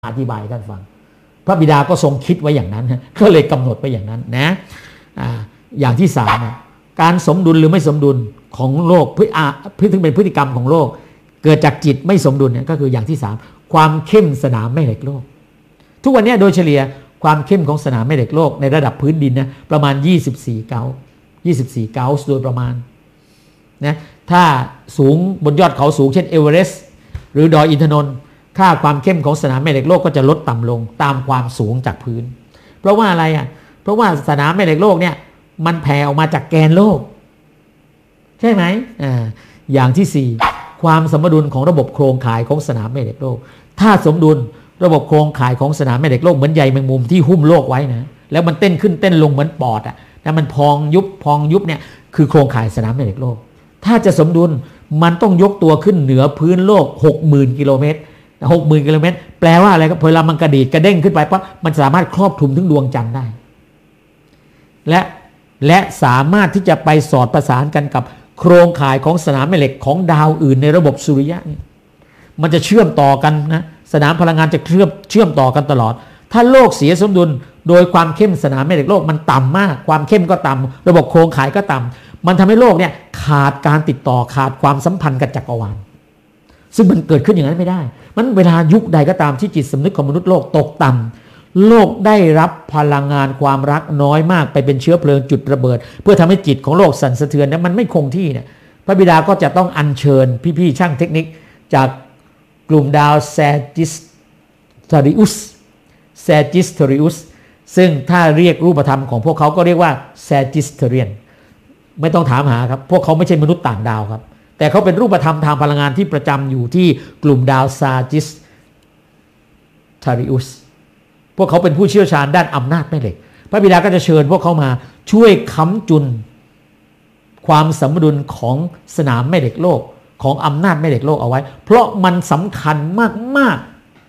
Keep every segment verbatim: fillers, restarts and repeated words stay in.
อธิบายท่านฟังพระบิดาก็ทรงคิดไว้อย่างนั้นก็เลยกำหนดไปอย่างนั้นนะอ่าอย่างที่สามการสมดุลหรือไม่สมดุลของโลกพฤติถึงเป็นพฤติกรรมของโลกเกิดจากจิตไม่สมดุลเนี่ยก็คืออย่างที่สามความเข้มสนามแม่เหล็กโลกทุกวันนี้โดยเฉลี่ยความเข้มของสนามแม่เหล็กโลกในระดับพื้นดินนะประมาณยี่สิบสี่เกายี่สิบสี่เกาโดยประมาณนะถ้าสูงบนยอดเขาสูงเช่นเอเวอเรสต์หรือดอยอินทนนท์ค่าความเข้มของสนามแม่เหล็กโลกก็จะลดต่ำลงตามความสูงจากพื้นเพราะว่าอะไรอ่ะเพราะว่าสนามแม่เหล็กโลกเนี่ยมันแผ่ออกมาจากแกนโลกใช่ไหมอ่าอย่างที่สี่ความสมดุลของระบบโครงข่ายของสนามแม่เหล็กโลกถ้าสมดุลระบบโครงข่ายของสนามแม่เหล็กโลกเหมือนใยแมงมุมที่หุ้มโลกไว้นะแล้วมันเต้นขึ้นเต้นลงเหมือนปอดอ่ะแล้วมันพองยุบพองยุบเนี่ยคือโครงข่ายสนามแม่เหล็กโลกถ้าจะสมดุลมันต้องยกตัวขึ้นเหนือพื้นโลก หกหมื่น กิโลเมตรหกหมื่นกิโลเมตรแปลว่าอะไรครับพอมันกระดีดกระเด้งขึ้นไปปั๊บมันสามารถครอบคลุมถึงดวงจันทร์ได้และและสามารถที่จะไปสอดประสานกันกับโครงข่ายของสนามแม่เหล็กของดาวอื่นในระบบสุริยะนี่มันจะเชื่อมต่อกันนะสนามพลังงานจะเชื่อมเชื่อมต่อกันตลอดถ้าโลกเสียสมดุลโดยความเข้มสนามแม่เหล็กโลกมันต่ำมากความเข้มก็ต่ำระบบโครงข่ายก็ต่ำมันทำให้โลกเนี่ยขาดการติดต่อขาดความสัมพันธ์กับจักรวาลซึ่งมันเกิดขึ้นอย่างนั้นไม่ได้มันเวลายุคใดก็ตามที่จิตสำนึกของมนุษย์โลกตกต่ำโลกได้รับพลังงานความรักน้อยมากไปเป็นเชื้อเพลิงจุดระเบิดเพื่อทำให้จิตของโลกสั่นสะเทือนนั้นมันไม่คงที่เนี่ยพระบิดาก็จะต้องอัญเชิญพี่ๆช่างเทคนิคจากกลุ่มดาวแซจิสทาริอุสแซจิสทาริอุสซึ่งถ้าเรียกรูปธรรมของพวกเขาก็เรียกว่าแซจิสเทเรียนไม่ต้องถามหาครับพวกเขาไม่ใช่มนุษย์ต่างดาวครับแต่เขาเป็นรูปธรรมทางพลังงานที่ประจำอยู่ที่กลุ่มดาวซาจิสทาริอุสพวกเขาเป็นผู้เชี่ยวชาญด้านอำนาจแม่เหล็กพระบิดาก็จะเชิญพวกเขามาช่วยค้ำจุนความสมดุลของสนามแม่เหล็กโลกของอำนาจแม่เหล็กโลกเอาไว้เพราะมันสำคัญมากมาก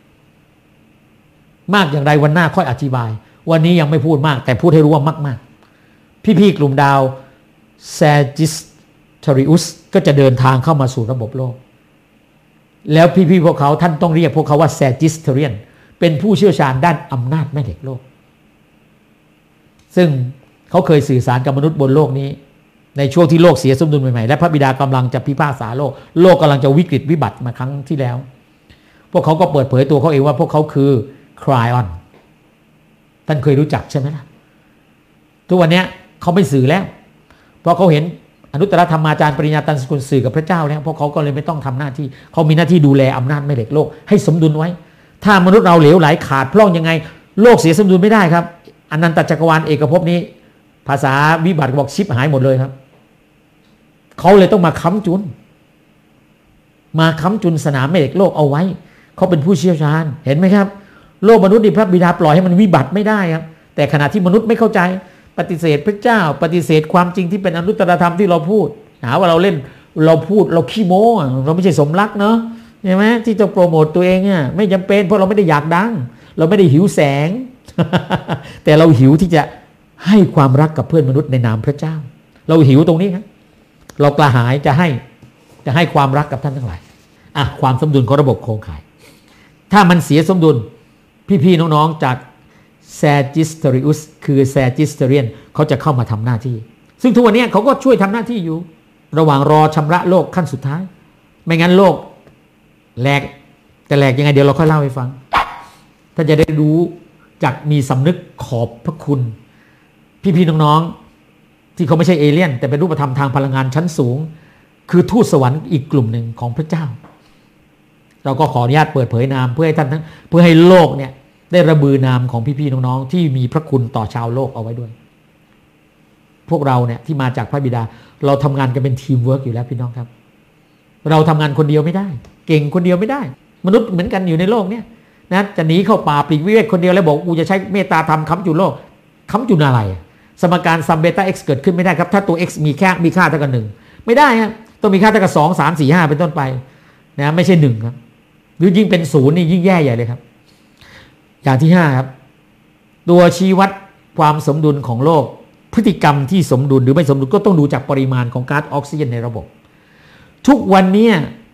มากอย่างไรวันหน้าค่อยอธิบายวันนี้ยังไม่พูดมากแต่พูดให้รู้ว่ามากมากพี่ๆกลุ่มดาวแซจิสทาริอุสก็จะเดินทางเข้ามาสู่ระบบโลกแล้วพี่ๆพวกเขาท่านต้องเรียกพวกเขาว่าแซจิสเทเรียนเป็นผู้เชี่ยวชาญด้านอำนาจแม่เหล็กโลกซึ่งเขาเคยสื่อสารกับมนุษย์บนโลกนี้ในช่วงที่โลกเสียสมดุลใหม่ๆและพระบิดากำลังจะพิพากษาโลกโลกกำลังจะวิกฤตวิบัติมาครั้งที่แล้วพวกเขาก็เปิดเผยตัวเขาเองว่าพวกเขาคือครายออนท่านเคยรู้จักใช่ไหมล่ะทุกวันนี้เขาไม่สื่อแล้วเพราะเขาเห็นอนุตตรธรรมาจารย์ปริญญาตันสกุลสื่อกับพระเจ้าแล้วพวกเขาก็เลยไม่ต้องทำหน้าที่เขามีหน้าที่ดูแลอำนาจแม่เหล็กโลกให้สมดุลไว้ถ้ามนุษย์เราเหลวไหลขาดพร่องยังไงโลกเสียสมดุลไม่ได้ครับอนันตจักรวาลเอกภพนี้ภาษาวิบัติบอกชิบหายหมดเลยครับเขาเลยต้องมาค้ำจุนมาค้ำจุนสนามแม่เหล็กโลกเอาไว้เขาเป็นผู้เชี่ยวชาญเห็นไหมครับโลกมนุษย์นี่พระบิดาปล่อยให้มันวิบัติไม่ได้ครับแต่ขณะที่มนุษย์ไม่เข้าใจปฏิเสธพระเจ้าปฏิเสธความจริงที่เป็นอนุตตรธรรมที่เราพูดหาว่าเราเล่นเราพูดเราขี้โม้เราไม่ใช่สมรักเนาะใช่ไหมที่จะโปรโมตตัวเองเนี่ยไม่จำเป็นเพราะเราไม่ได้อยากดังเราไม่ได้หิวแสง แต่เราหิวที่จะให้ความรักกับเพื่อนมนุษย์ในนามพระเจ้าเราหิวตรงนี้ครับเรากระหายจะให้จะให้ความรักกับท่านทั้งหลายอ่ะความสมดุลของระบบโครงข่ายถ้ามันเสียสมดุลพี่ๆน้องๆจากแซจิสเทริอุสคือแซจิสเทเรียนเขาจะเข้ามาทำหน้าที่ซึ่งทุกวันนี้เขาก็ช่วยทำหน้าที่อยู่ระหว่างรอชำระโลกขั้นสุดท้ายไม่งั้นโลกแหลกแต่แหลกยังไงเดี๋ยวเราค่อยเล่าให้ฟังท่านจะได้รู้จากมีสำนึกขอบพระคุณพี่ๆน้องๆที่เขาไม่ใช่เอเลี่ยนแต่เป็นรูปธรรมทางพลังงานชั้นสูงคือทูตสวรรค์อีกกลุ่มหนึ่งของพระเจ้าเราก็ขออนุญาตเปิดเผยนามเพื่อให้ท่านทั้งเพื่อให้โลกเนี่ยได้ระบือนามของพี่ๆน้องๆที่มีพระคุณต่อชาวโลกเอาไว้ด้วยพวกเราเนี่ยที่มาจากพระบิดาเราทำงานกันเป็นทีมเวิร์กอยู่แล้วพี่น้องครับเราทำงานคนเดียวไม่ได้เก่งคนเดียวไม่ได้มนุษย์เหมือนกันอยู่ในโลกเนี่ยนะจะหนีเข้าป่าปลีกวิเวกคนเดียวแล้วบอกกูจะใช้เมตตาธรรมค้ำจุนโลกค้ำจุนอะไรสมการซัมเบต้า x เกิดขึ้นไม่ได้ครับถ้าตัว x มีแค่มีค่าเท่ากับหนึ่งไม่ได้ครับต้องมีค่าเท่ากับสอง สาม สี่ ห้าเป็นต้นไปนะไม่ใช่หนึ่งครับหรือยิ่งเป็นศูนย์นี่ยิ่งแย่ใหญ่เลยครับอย่างที่ห้าครับตัวชี้วัดความสมดุลของโลกพฤติกรรมที่สมดุลหรือไม่สมดุลก็ต้องดูจากปริมาณของก๊าซออกซิเจนในระบบทุกวันนี้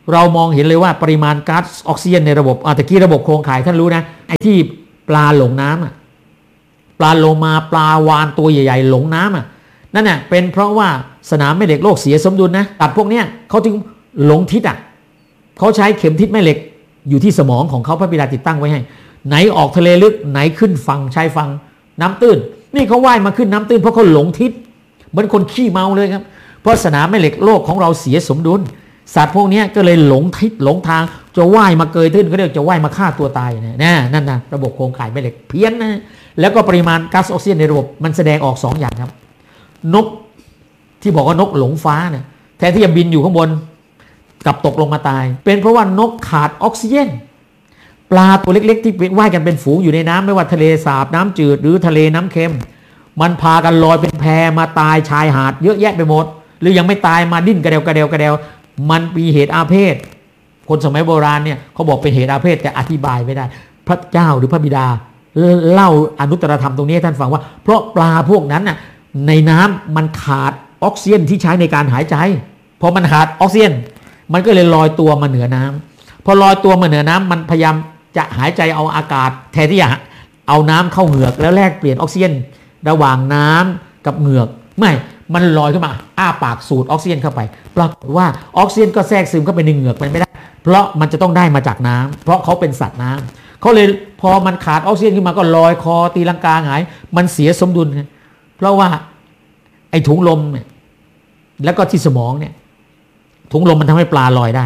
เรามองเห็นเลยว่าปริมาณก๊าซออกซิเจนในระบบอ่าตะกี้ระบบโครงข่ายท่านรู้นะไอ้ที่ปลาหลงน้ำอ่ะปลาโลมาปลาวาฬตัวใหญ่ๆหลงน้ำอ่ะนั่นน่ะเป็นเพราะว่าสนามแม่เหล็กโลกเสียสมดุลนะตัดพวกเนี้ยเขาจึงหลงทิศอ่ะเขาใช้เข็มทิศแม่เหล็กอยู่ที่สมองของเขาพระบิดาติดตั้งไว้ให้ไหนออกทะเลลึกไหนขึ้นฝั่งชายฝั่งน้ำตื้นนี่เขาว่ายมาขึ้นน้ำตื้นเพราะเขาหลงทิศเหมือนคนขี้เมาเลยครับเพราะสนามแม่เหล็กโลกของเราเสียสมดุลสัตว์พวกนี้ก็เลยหลงทิศหลงทางจะว่ายมาเกยตื้นก็เรียกจะว่ายมาฆ่าตัวตายนะนั่นนะระบบโครงข่ายแม่เหล็กเพี้ยนนะแล้วก็ปริมาณก๊าซออกซิเจนในระบบมันแสดงออกสองอย่างครับนกที่บอกว่านกหลงฟ้าเนี่ยแทนที่จะบินอยู่ข้างบนกลับตกลงมาตายเป็นเพราะว่านกขาดออกซิเจนปลาตัวเล็กๆที่ว่ายกันเป็นฝูงอยู่ในน้ำไม่ว่าทะเลสาบน้ำจืดหรือทะเลน้ำเค็มมันพากันลอยเป็นแพมาตายชายหาดเยอะแยะไปหมดหรือยังไม่ตายมาดิ้นกระเดวกระเดวกระเดวมันมีเหตุอาเพศคนสมัยโบราณเนี่ยเขาบอกเป็นเหตุอาเพศแต่อธิบายไม่ได้พระเจ้าหรือพระบิดาเล่าอนุตตรธรรมตรงนี้ให้ท่านฟังว่าเพราะปลาพวกนั้นน่ะในน้ำมันขาดออกซิเจนที่ใช้ในการหายใจพอมันขาดออกซิเจนมันก็เลยลอยตัวมาเหนือน้ำพอลอยตัวมาเหนือน้ำมันพยายามจะหายใจเอาอากาศแทนที่จะเอาน้ำเข้าเหงือกแล้วแลกเปลี่ยนออกซิเจนระหว่างน้ำกับเหงือกไม่มันลอยขึ้นมาอ้าปากสูดออกซิเจนเข้าไปปรากฏว่าออกซิเจนก็แทรกซึมเข้าไปในเหงือกมันไม่ได้เพราะมันจะต้องได้มาจากน้ำเพราะเขาเป็นสัตว์น้ำเขาเลยพอมันขาดออกซิเจนขึ้นมาก็ลอยคอตีลังกาหงายมันเสียสมดุลเพราะว่าไอ้ถุงลมเนี่ยแล้วก็ที่สมองเนี่ยถุงลมมันทำให้ปลาลอยได้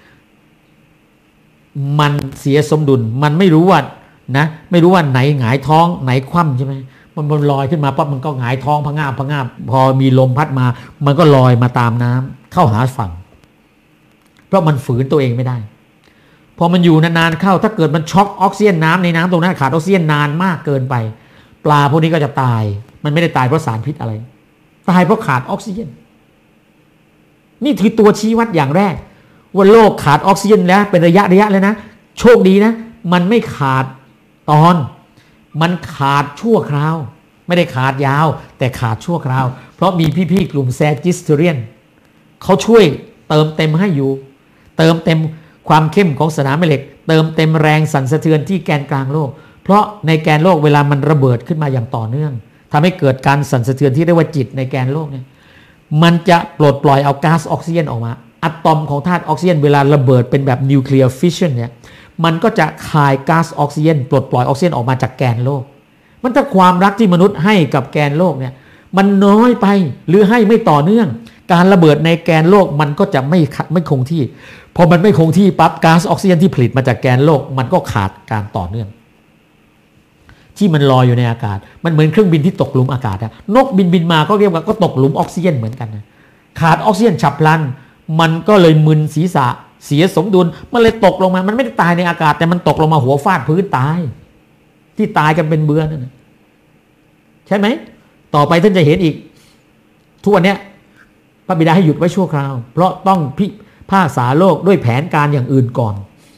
มันเสียสมดุลมันไม่รู้ว่านะไม่รู้ว่าไหนหงายท้องไหนคว่ำใช่ไหมมันมันลอยขึ้นมาปั๊บมันก็หงายท้องพะงาบพะงาบพอมีลมพัดมามันก็ลอยมาตามน้ำเข้าหาฝั่งเพราะมันฝืนตัวเองไม่ได้พอมันอยู่นานๆเข้าถ้าเกิดมันช็อกออกซิเจนน้ำในน้ำตรงนั้นขาดออกซิเจนนานมากเกินไปปลาพวกนี้ก็จะตายมันไม่ได้ตายเพราะสารพิษอะไรตายเพราะขาดออกซิเจนนี่คือตัวชี้วัดอย่างแรกว่าโลกขาดออกซิเจนแล้วเป็นระยะระยะเลยนะโชคดีนะมันไม่ขาดตอนมันขาดชั่วคราวไม่ได้ขาดยาวแต่ขาดชั่วคราวเพราะมีพี่ๆกลุ่มแซจิสเทเรียนเขาช่วยเติมเต็มให้อยู่เติมเต็มความเข้มของสนามแม่เหล็กเติมเต็มแรงสั่นสะเทือนที่แกนกลางโลกเพราะในแกนโลกเวลามันระเบิดขึ้นมาอย่างต่อเนื่องทำให้เกิดการสั่นสะเทือนที่เรียกว่าจิตในแกนโลกเนี่ยมันจะปลดปล่อยเอาก๊าซออกซิเจนออกมาอะตอมของธาตุออกซิเจนเวลาระเบิดเป็นแบบนิวเคลียร์ฟิชชันเนี่ยมันก็จะคายก๊าซออกซิเจนปลดปล่อยออกซิเจนออกมาจากแกนโลกมันถ้าความรักที่มนุษย์ให้กับแกนโลกเนี่ยมันน้อยไปหรือให้ไม่ต่อเนื่องการระเบิดในแกนโลกมันก็จะไม่ไม่คงที่พอมันไม่คงที่ปั๊บก๊าซออกซิเจนที่ผลิตมาจากแกนโลกมันก็ขาดการต่อเนื่องที่มันลอยอยู่ในอากาศมันเหมือนเครื่องบินที่ตกหลุมอากาศนะนกบินบินมาก็เรียกว่าก็ตกหลุมออกซิเจนเหมือนกันนะขาดออกซิเจนฉับพลันมันก็เลยมึนศีรษะเสียสมดุลมันเลยตกลงมามันไม่ได้ตายในอากาศแต่มันตกลงมาหัวฟาดพื้นตายที่ตายกันเป็นเบื่อนั่นใช่ไหมต่อไปท่านจะเห็นอีกทุกวันนี้พระบิดาให้หยุดไว้ชั่วคราวเพราะต้องพิพากษาโลกด้วยแผนการอย่างอื่นก่อน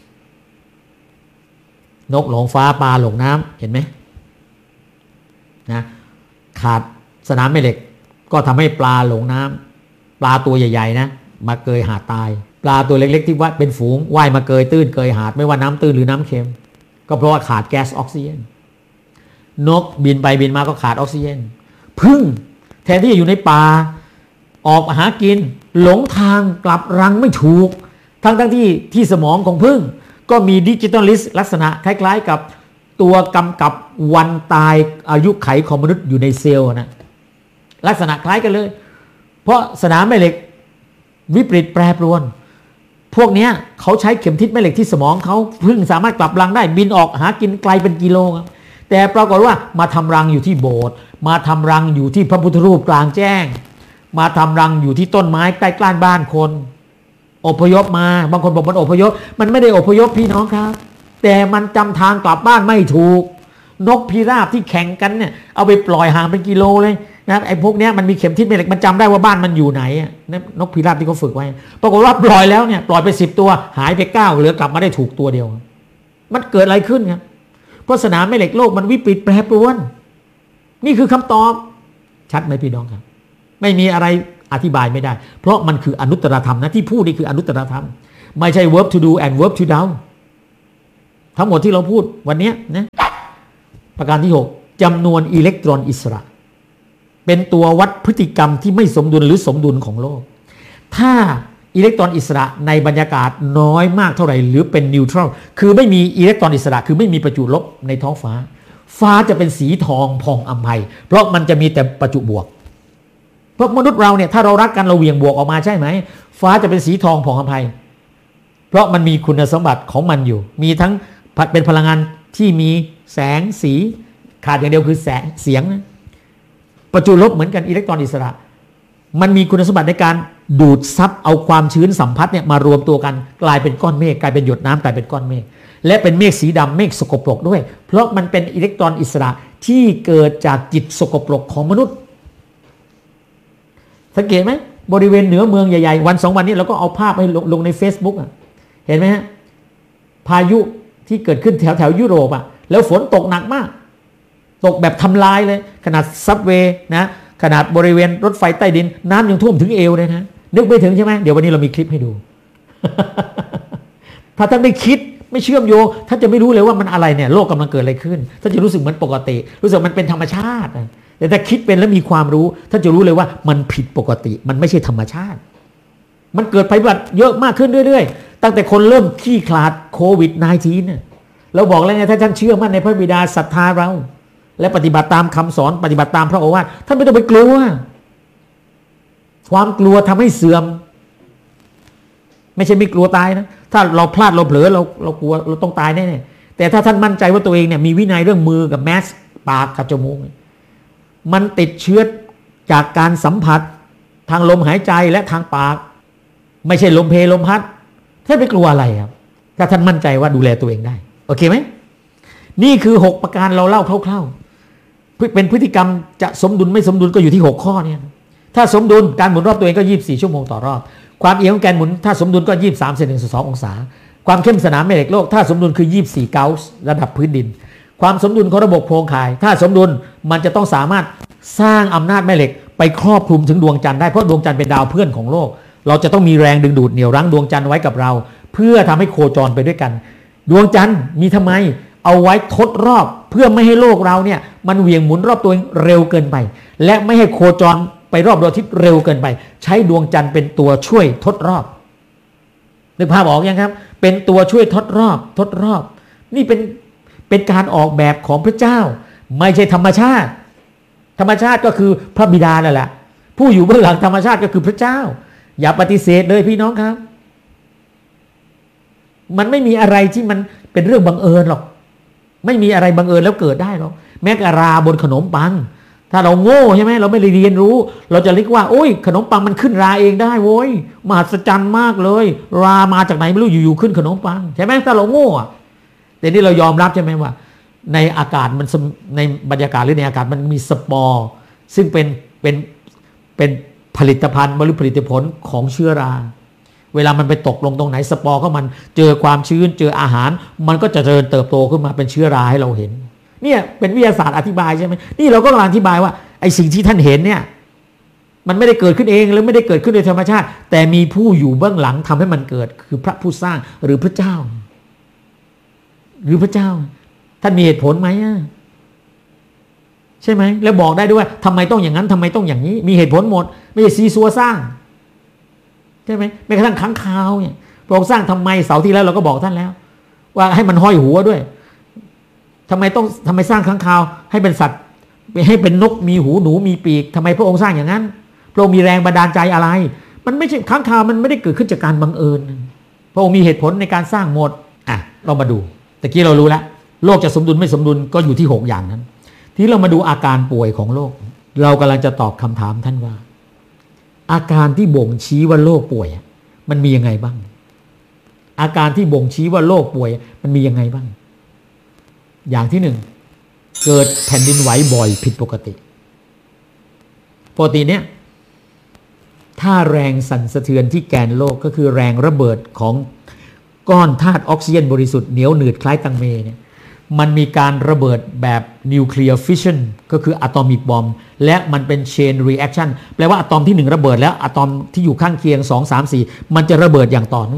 นกหลงฟ้าปลาหลงน้ำเห็นไหมนะขาดสนามแม่เหล็กก็ทำให้ปลาหลงน้ำปลาตัวใหญ่ๆนะมาเกยหาดตายปลาตัวเล็กๆที่ว่าเป็นฝูงว่ายมาเกยตื้นเกยหาดไม่ว่าน้ำตื้นหรือน้ำเค็มก็เพราะว่าขาดแก๊สออกซิเจนนกบินไปบินมาก็ขาดออกซิเจนพึ่งแทนที่จะอยู่ในป่าออกมาหากินหลงทางกลับรังไม่ถูกทั้งทั้งที่ที่สมองของพึ่งก็มีดิจิตอลลิสต์ลักษณะคล้ายๆกับตัวกำกับวันตายอายุไขของมนุษย์อยู่ในเซลล์นะลักษณะคล้ายกันเลยเพราะสนามแม่เหล็กวิปริตแปรปรวนพวกนี้เขาใช้เข็มทิศแม่เหล็กที่สมองเขาพึ่งสามารถกลับรังได้บินออกหากินไกลเป็นกิโลครับแต่ปรากฏว่ามาทำรังอยู่ที่โบสถ์มาทำรังอยู่ที่พระพุทธรูปกลางแจ้งมาทำรังอยู่ที่ต้นไม้ใกล้ๆบ้านคนอพยพมาบางคนบอกมันอพยพมันไม่ได้อพยพพี่น้องครับแต่มันจำทางกลับบ้านไม่ถูกนกพิราบที่แข่งกันเนี่ยเอาไปปล่อยห่างเป็นกิโลเลยนะไอ้พวกนี้มันมีเข็มทิศแม่เหล็กมันจำได้ว่าบ้านมันอยู่ไหนนกพิราบที่เขาฝึกไว้ปรากฏว่าปล่อยแล้วเนี่ยปล่อยไปสิบตัวหายไปเก้าเหลือกลับมาได้ถูกตัวเดียวมันเกิดอะไรขึ้นครับเพราะสนามแม่เหล็กโลกมันวิปริตแปรปรวนนี่คือคำตอบชัดไหมพี่น้องครับไม่มีอะไรอธิบายไม่ได้เพราะมันคืออนุตตรธรรมนะที่พูดนี่คืออนุตตรธรรมไม่ใช่ verb to do and verb to down ทั้งหมดที่เราพูดวันนี้นะประการที่หกจำนวนอิเล็กตรอนอิสระเป็นตัววัดพฤติกรรมที่ไม่สมดุลหรือสมดุลของโลกถ้าอิเล็กตรอนอิสระในบรรยากาศน้อยมากเท่าไหร่หรือเป็นนิวทรัลคือไม่มีอิเล็กตรอนอิสระคือไม่มีประจุลบในท้องฟ้าฟ้าจะเป็นสีทองผ่องอำไพเพราะมันจะมีแต่ประจุบวกเพราะมนุษย์เราเนี่ยถ้าเรารักกันเราเหวี่ยงบวกออกมาใช่ไหมฟ้าจะเป็นสีทองผ่องอำไพเพราะมันมีคุณสมบัติของมันอยู่มีทั้งเป็นพลังงานที่มีแสงสีขาดอย่างเดียวคือแสงเสียงนะประจุลบเหมือนกันอิเล็กตรอนอิสระมันมีคุณสมบัติในการดูดซับเอาความชื้นสัมผัสเนี่ยมารวมตัวกันกลายเป็นก้อนเมฆกลายเป็นหยดน้ำกลายเป็นก้อนเมฆและเป็นเมฆสีดำเมฆสกปรกด้วยเพราะมันเป็นอิเล็กตรอนอิสระที่เกิดจากจิตสกปรกของมนุษย์สังเกตไหมบริเวณเหนือเมืองใหญ่ๆวันสองวันนี้เราก็เอาภาพไปลงลงใน Facebook อ่ะเห็นไหมฮะพายุที่เกิดขึ้นแถวแถวยุโรปอ่ะแล้วฝนตกหนักมากตกแบบทำลายเลยขนาดซับเวย์นะขนาดบริเวณรถไฟใต้ดินน้ำยังท่วมถึงเอวเลยนะนึกไม่ถึงใช่ไหมเดี๋ยววันนี้เรามีคลิปให้ดู ถ้าท่านไม่คิดไม่เชื่อมโยงท่านจะไม่รู้เลยว่ามันอะไรเนี่ยโลกกำลังเกิดอะไรขึ้นท่านจะรู้สึกเหมือนปกติรู้สึกมันเป็นธรรมชาติแต่ถ้าคิดเป็นแล้วมีความรู้ท่านจะรู้เลยว่ามันผิดปกติมันไม่ใช่ธรรมชาติมันเกิดภัยพิบัติเยอะมากขึ้นเรื่อยๆตั้งแต่คนเริ่มขี้ขลาดโควิด สิบเก้า เนี่ยเราบอกแล้วไงถ้าท่านเชื่อมั่นในพระบิดาศรัทธาเราและปฏิบัติตามคำสอนปฏิบัติตามพระโอวาทท่านไม่ต้องไปกลัวความกลัวทำให้เสื่อมไม่ใช่ไม่กลัวตายนะถ้าเราพลาดเราเผลอเราเรากลัวเราต้องตายแน่ๆแต่ถ้าท่านมั่นใจว่าตัวเองเนี่ยมีวินัยเรื่องมือกับแมสปากกับจมูกมันติดเชื้อจากการสัมผัสทางลมหายใจและทางปากไม่ใช่ลมเพลลมพัดท่านไปกลัวอะไรครับถ้าท่านมั่นใจว่าดูแลตัวเองได้โอเคไหมนี่คือหกประการเราเล่าคร่าวๆเป็นพฤติกรรมจะสมดุลไม่สมดุลก็อยู่ที่หกข้อเนี่ยถ้าสมดุลการหมุนรอบตัวเองก็ยี่สิบสี่ชั่วโมงต่อรอบความเอียงของแกนหมุนถ้าสมดุลก็ยี่สิบสามเซนหนึ่งส่วนสององศาความเข้มสนามแม่เหล็กโลกถ้าสมดุลคือยี่สิบสี่เกาส์ระดับพื้นดินความสมดุลของระบบโครงข่ายถ้าสมดุลมันจะต้องสามารถสร้างอำนาจแม่เหล็กไปครอบคลุมถึงดวงจันทร์ได้เพราะดวงจันทร์เป็นดาวเพื่อนของโลกเราจะต้องมีแรงดึงดูดเหนี่ยวรั้งดวงจันทร์ไว้กับเราเพื่อทำให้โคจรไปด้วยกันดวงจันทร์มีทำไมเอาไว้ทดรอบเพื่อไม่ให้โลกเราเนี่ยมันเหวี่ยงหมุนรอบตัวเองเร็วเกินไปและไม่ให้โคจรไปรอบดวงอาทิตย์เร็วเกินไปใช้ดวงจันทร์เป็นตัวช่วยทดรอบนึกภาพออกยังครับเป็นตัวช่วยทดรอบทดรอบนี่เป็นเป็นการออกแบบของพระเจ้าไม่ใช่ธรรมชาติธรรมชาติก็คือพระบิดานั่นแหละผู้อยู่เบื้องหลังธรรมชาติก็คือพระเจ้าอย่าปฏิเสธเลยพี่น้องครับมันไม่มีอะไรที่มันเป็นเรื่องบังเอิญหรอกไม่มีอะไรบังเอิญแล้วเกิดได้หรอกแม้กระราบนขนมปังถ้าเราโง่ใช่ไหมเราไม่ได้เรียนรู้เราจะเรียกว่าโอ้ยขนมปังมันขึ้นราเองได้โว้ยมหัศจรรย์มากเลยรามาจากไหนไม่รู้อยู่ๆขึ้นขนมปังใช่ไหมถ้าเราโง่แต่นี่เรายอมรับใช่ไหมว่าในอากาศมันในบรรยากาศหรือในอากาศมันมีสปอร์ซึ่งเป็นเป็นเป็นผลิตภัณฑ์หรือผลิตผลของเชื้อราเวลามันไปตกลงตรงไหนสปอร์ก็มันเจอความชื้นเจออาหารมันก็จะเจริญเติบโตขึ้นมาเป็นเชื้อราให้เราเห็นเนี่ยเป็นวิทยาศาสตร์อธิบายใช่ไหมนี่เราก็กำลังอธิบายว่าไอ้สิ่งที่ท่านเห็นเนี่ยมันไม่ได้เกิดขึ้นเองหรือไม่ได้เกิดขึ้นโดยธรรมชาติแต่มีผู้อยู่เบื้องหลังทำให้มันเกิดคือพระผู้สร้างหรือพระเจ้าหรือพระเจ้าท่านมีเหตุผลไหมใช่ไหมแล้วบอกได้ด้วยว่าทำไมต้องอย่างนั้นทำไมต้องอย่างนี้มีเหตุผลหมดไม่ใช่ซีซัวสร้างใช่ไหมแม้กระทั่งค้างคาวเนี่ยพระองค์สร้างทำไมเสาร์ที่แล้วเราก็บอกท่านแล้วว่าให้มันห้อยหัวด้วยทำไมต้องทำไมสร้างค้างคาวให้เป็นสัตว์ให้เป็นนกมีหูหนูมีปีกทำไมพระองค์สร้างอย่างนั้นพระองค์มีแรงบันดาลใจอะไรมันไม่ใช่ค้างคาวมันไม่ได้เกิดขึ้นจากการบังเอิญพระองค์มีเหตุผลในการสร้างหมดอ่ะเรามาดูตะกี้เรารู้แล้วโลกจะสมดุลไม่สมดุลก็อยู่ที่หกอย่างนั้นที่เรามาดูอาการป่วยของโลกเรากำลังจะตอบคำถามท่านว่าอาการที่บ่งชี้ว่าโรคป่วยมันมียังไงบ้างอาการที่บ่งชี้ว่าโรคป่วยมันมียังไงบ้างอย่างที่หนึ่งเกิดแผ่นดินไหวบ่อยผิดปกติปกติเนี่ยถ้าแรงสั่นสะเทือนที่แกนโลกก็คือแรงระเบิดของก้อนธาตุออกซิเจนบริสุทธิ์เหนียวหนืดคล้ายตังเมเนี่ยมันมีการระเบิดแบบนิวเคลียร์ฟิชชันก็คืออะตอมิกบอมและมันเป็นเชนรีแอคชั่นแปลว่าอะตอมที่หนึ่งระเบิดแล้วอะตอมที่อยู่ข้างเคียงสอง สาม สี่มันจะระเบิดอย่างต่อเนื่อง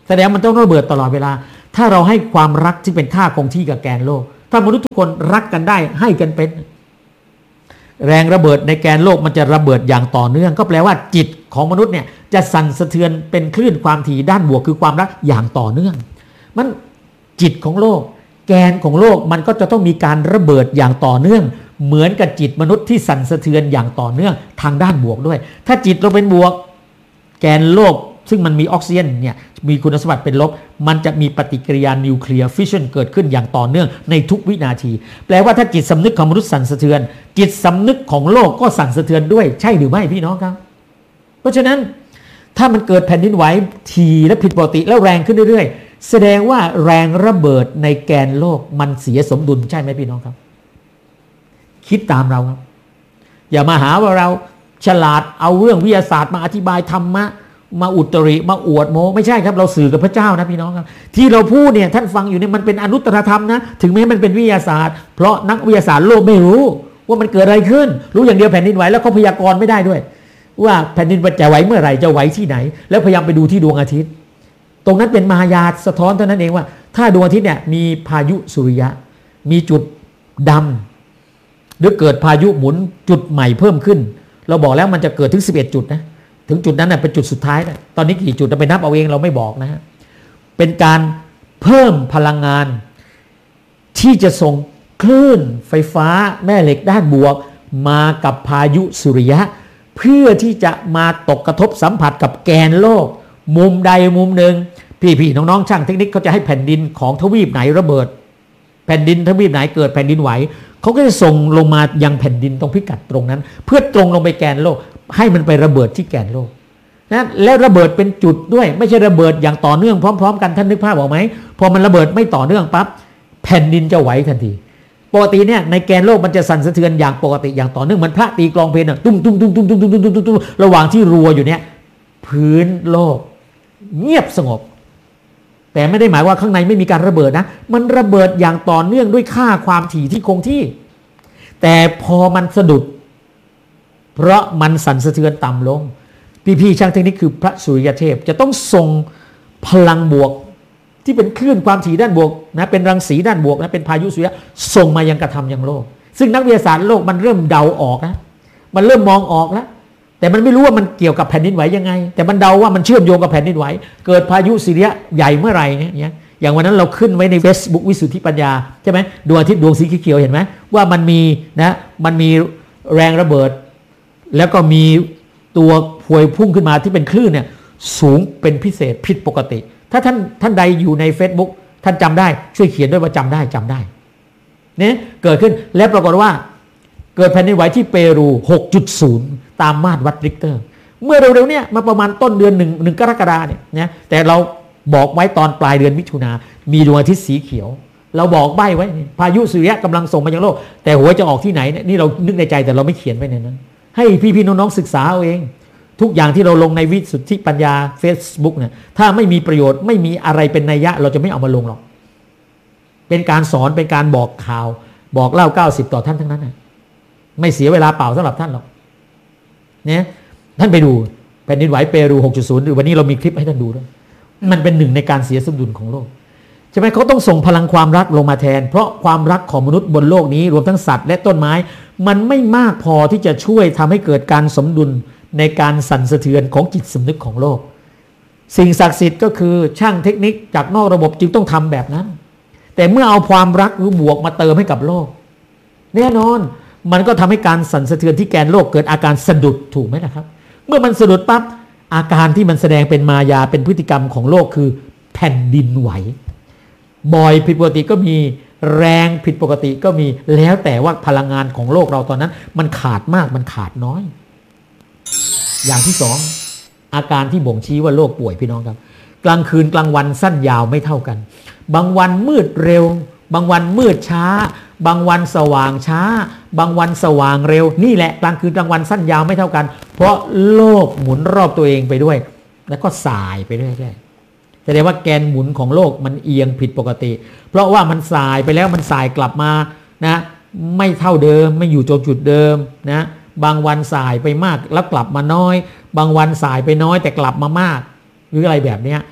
แสดงมันต้องระเบิดตลอดเวลาถ้าเราให้ความรักที่เป็นค่าคงที่กับแกนโลกถ้ามนุษย์ทุกคนรักกันได้ให้กันเป็นแรงระเบิดในแกนโลกมันจะระเบิดอย่างต่อเนื่องก็แปลว่าจิตของมนุษย์เนี่ยจะสั่นสะเทือนเป็นคลื่นความถี่ด้านบวกคือความรักอย่างต่อเนื่องมันจิตของโลกแกนของโลกมันก็จะต้องมีการระเบิดอย่างต่อเนื่องเหมือนกับจิตมนุษย์ที่สั่นสะเทือนอย่างต่อเนื่องทางด้านบวกด้วยถ้าจิตเราเป็นบวกแกนโลกซึ่งมันมีออกซิเจนเนี่ยมีคุณสมบัติเป็นลบมันจะมีปฏิกิริยานิวเคลียร์ฟิชชันเกิดขึ้นอย่างต่อเนื่องในทุกวินาทีแปลว่าถ้าจิตสำนึกของมนุษย์สั่นสะเทือนจิตสำนึกของโลกก็สั่นสะเทือนด้วยใช่หรือไม่พี่น้องครับเพราะฉะนั้นถ้ามันเกิดแผ่นดินไหวทีและผิดปกติแล้วแรงขึ้นเรื่อยๆแสดงว่าแรงระเบิดในแกนโลกมันเสียสมดุลใช่ไหมพี่น้องครับคิดตามเราครับอย่ามาหาว่าเราฉลาดเอาเรื่องวิทยาศาสตร์มาอธิบายธรรมะมาอุตริมาอวดโมไม่ใช่ครับเราสื่อกับพระเจ้านะพี่น้องครับที่เราพูดเนี่ยท่านฟังอยู่เนี่ยมันเป็นอนุตตรธรรมนะถึงแม้มันเป็นวิทยาศาสตร์เพราะนักวิทยาศาสตร์โลกไม่รู้ว่ามันเกิดอะไรขึ้นรู้อย่างเดียวแผ่นดินไหวแล้วเขาพยากรณ์ไม่ได้ด้วยว่าแผ่นดินจะไหวเมื่อไหร่จะไหวที่ไหนแล้วพยายามไปดูที่ดวงอาทิตย์ตรงนั้นเป็นมายาสะท้อนเท่านั้นเองว่าถ้าดวงอาทิตย์เนี่ยมีพายุสุริยะมีจุดดำหรือเกิดพายุหมุนจุดใหม่เพิ่มขึ้นเราบอกแล้วมันจะเกิดถึงสิบเอ็ดจุดนะถึงจุดนั้นเป็นจุดสุดท้ายนะตอนนี้กี่จุดเราไปนับเอาเองเราไม่บอกนะฮะเป็นการเพิ่มพลังงานที่จะส่งคลื่นไฟฟ้าแม่เหล็กด้านบวกมากับพายุสุริยะเพื่อที่จะมาตกกระทบสัมผัสกับแกนโลกมุมใดมุมหนึ่งพี่ๆน้องๆช่างเทคนิคเขาจะให้แผ่นดินของทวีปไหนระเบิดแผ่นดินทวีปไหนเกิดแผ่นดินไหวเขาก็จะส่งลงมายังแผ่นดินตรงพิกัดตรงนั้นเพื่อตรงลงไปแกนโลกให้มันไประเบิดที่แกนโลกนะแล้วระเบิดเป็นจุดด้วยไม่ใช่ระเบิดอย่างต่อเนื่องพร้อมๆกันท่านนึกภาพออกไหมพอมันระเบิดไม่ต่อเนื่องปั๊บแผ่นดินจะไหวทันทีปกติเนี่ยในแกนโลกมันจะสั่นสะเทือนอย่างปกติอย่างต่อเนื่องเหมือนพระตีกลองเพลงตุ้มตุ้มตุ้มตุ้มตุ้มตุ้มตุ้มตุ้มตุ้มระหว่างที่รัวอยู่เนี่ยพื้นโลกเงียบสงบแต่ไม่ได้หมายว่าข้างในไม่มีการระเบิดนะมันระเบิดอย่างต่อเนื่องด้วยค่าความถี่ที่คงที่แต่พอมันสะดุดเพราะมันสั่นสะเทือนต่ำลงพี่ๆช่างเทคนิคคือพระสุริยเทพจะต้องส่งพลังบวกที่เป็นคลื่นความถี่ด้านบวกนะเป็นรังสีด้านบวกนะเป็นพายุสุริยะส่งมายังกระทำยังโลกซึ่งนักวิทยาศาสตร์โลกมันเริ่มเดาออกนะมันเริ่มมองออกแล้วแต่มันไม่รู้ว่ามันเกี่ยวกับแผ่นดินไหวยังไงแต่มันเดาว่ามันเชื่อมโยงกับแผ่นดินไหวเกิดพายุสุริยะใหญ่เมื่อไหร่เนี่ยอย่างวันนั้นเราขึ้นไว้ใน Facebook วิสุทธิปัญญาใช่ไหมดวงอาทิตย์ดวงสีเขียวเห็นไหมว่ามันมีนะมันมีแรงระเบิดแล้วก็มีตัวพวยพุ่งขึ้นมาที่เป็นคลื่นเนี่ยสูงเป็นพิเศษผิดปกติถ้าท่านท่านใดอยู่ใน Facebook ท่านจำได้ช่วยเขียนด้วยว่าจำได้จำได้เนี่ยเกิดขึ้นและปรากฏว่าเกิดแผ่นดินไหวที่เปรู หกจุดศูนย์ ตามมาตรวัดริกเตอร์เมื่อเร็วๆเนี่ยมาประมาณต้นเดือนหนึ่งหนึ่งกรกฎาเนี่ยนะแต่เราบอกไว้ตอนปลายเดือนมิถุนามีดวงอาทิตย์สีเขียวเราบอกใบ้ไว้พายุสุริยะกำลังส่งมายังโลกแต่หัวจะออกที่ไหนเนี่ยนี่เรานึกในใจแต่เราไม่เขียนไว้ในนั้นให้พี่ๆน้องๆศึกษาเอาเองทุกอย่างที่เราลงในวิสุทธิปัญญา Facebook เนี่ยถ้าไม่มีประโยชน์ไม่มีอะไรเป็นนัยยะเราจะไม่เอามาลงหรอกเป็นการสอนเป็นการบอกข่าวบอกเล่าเก้าสิบต่อท่านทั้งนั้นนะไม่เสียเวลาเปล่าสำหรับท่านหรอกเนี่ยท่านไปดูแผ่นดินไหวเปรู หกจุดศูนย์ หรือวันนี้เรามีคลิปให้ท่านดูด้วยมันเป็นหนึ่งในการเสียสมดุลของโลกใช่ไหมเขาต้องส่งพลังความรักลงมาแทนเพราะความรักของมนุษย์บนโลกนี้รวมทั้งสัตว์และต้นไม้มันไม่มากพอที่จะช่วยทำให้เกิดการสมดุลในการสั่นสะเทือนของจิตสำนึกของโลกสิ่งศักดิ์สิทธิ์ก็คือช่างเทคนิคจากนอกระบบจึงต้องทำแบบนั้นแต่เมื่อเอาความรักหรือบวกมาเติมให้กับโลกแน่นอนมันก็ทำให้การสั่นสะเทือนที่แกนโลกเกิดอาการสะดุดถูกไหมนะครับเมื่อมันสะดุดปั๊บอาการที่มันแสดงเป็นมายาเป็นพฤติกรรมของโลกคือแผ่นดินไหวบ่อยผิดปกติก็มีแรงผิดปกติก็มีแล้วแต่ว่าพลังงานของโลกเราตอนนั้นมันขาดมากมันขาดน้อยอย่างที่สองอาการที่บ่งชี้ว่าโรคป่วยพี่น้องครับกลางคืนกลางวันสั้นยาวไม่เท่ากันบางวันมืดเร็วบางวันมืดช้าบางวันสว่างช้าบางวันสว่างเร็วนี่แหละกลางคืนกลางวันสั้นยาวไม่เท่ากันเพราะโลกหมุนรอบตัวเองไปด้วยแล้วก็สายไปเรื่อยๆแสดงว่าแกนหมุนของโลกมันเอียงผิดปกติเพราะว่ามันสายไปแล้วมันสายกลับมานะไม่เท่าเดิมไม่อยู่ตรงจุดเดิมนะบางวันสายไปมากแล้วกลับมาน้อยบางวันสายไปน้อยแต่กลับมามากหรืออะไรแบบนี้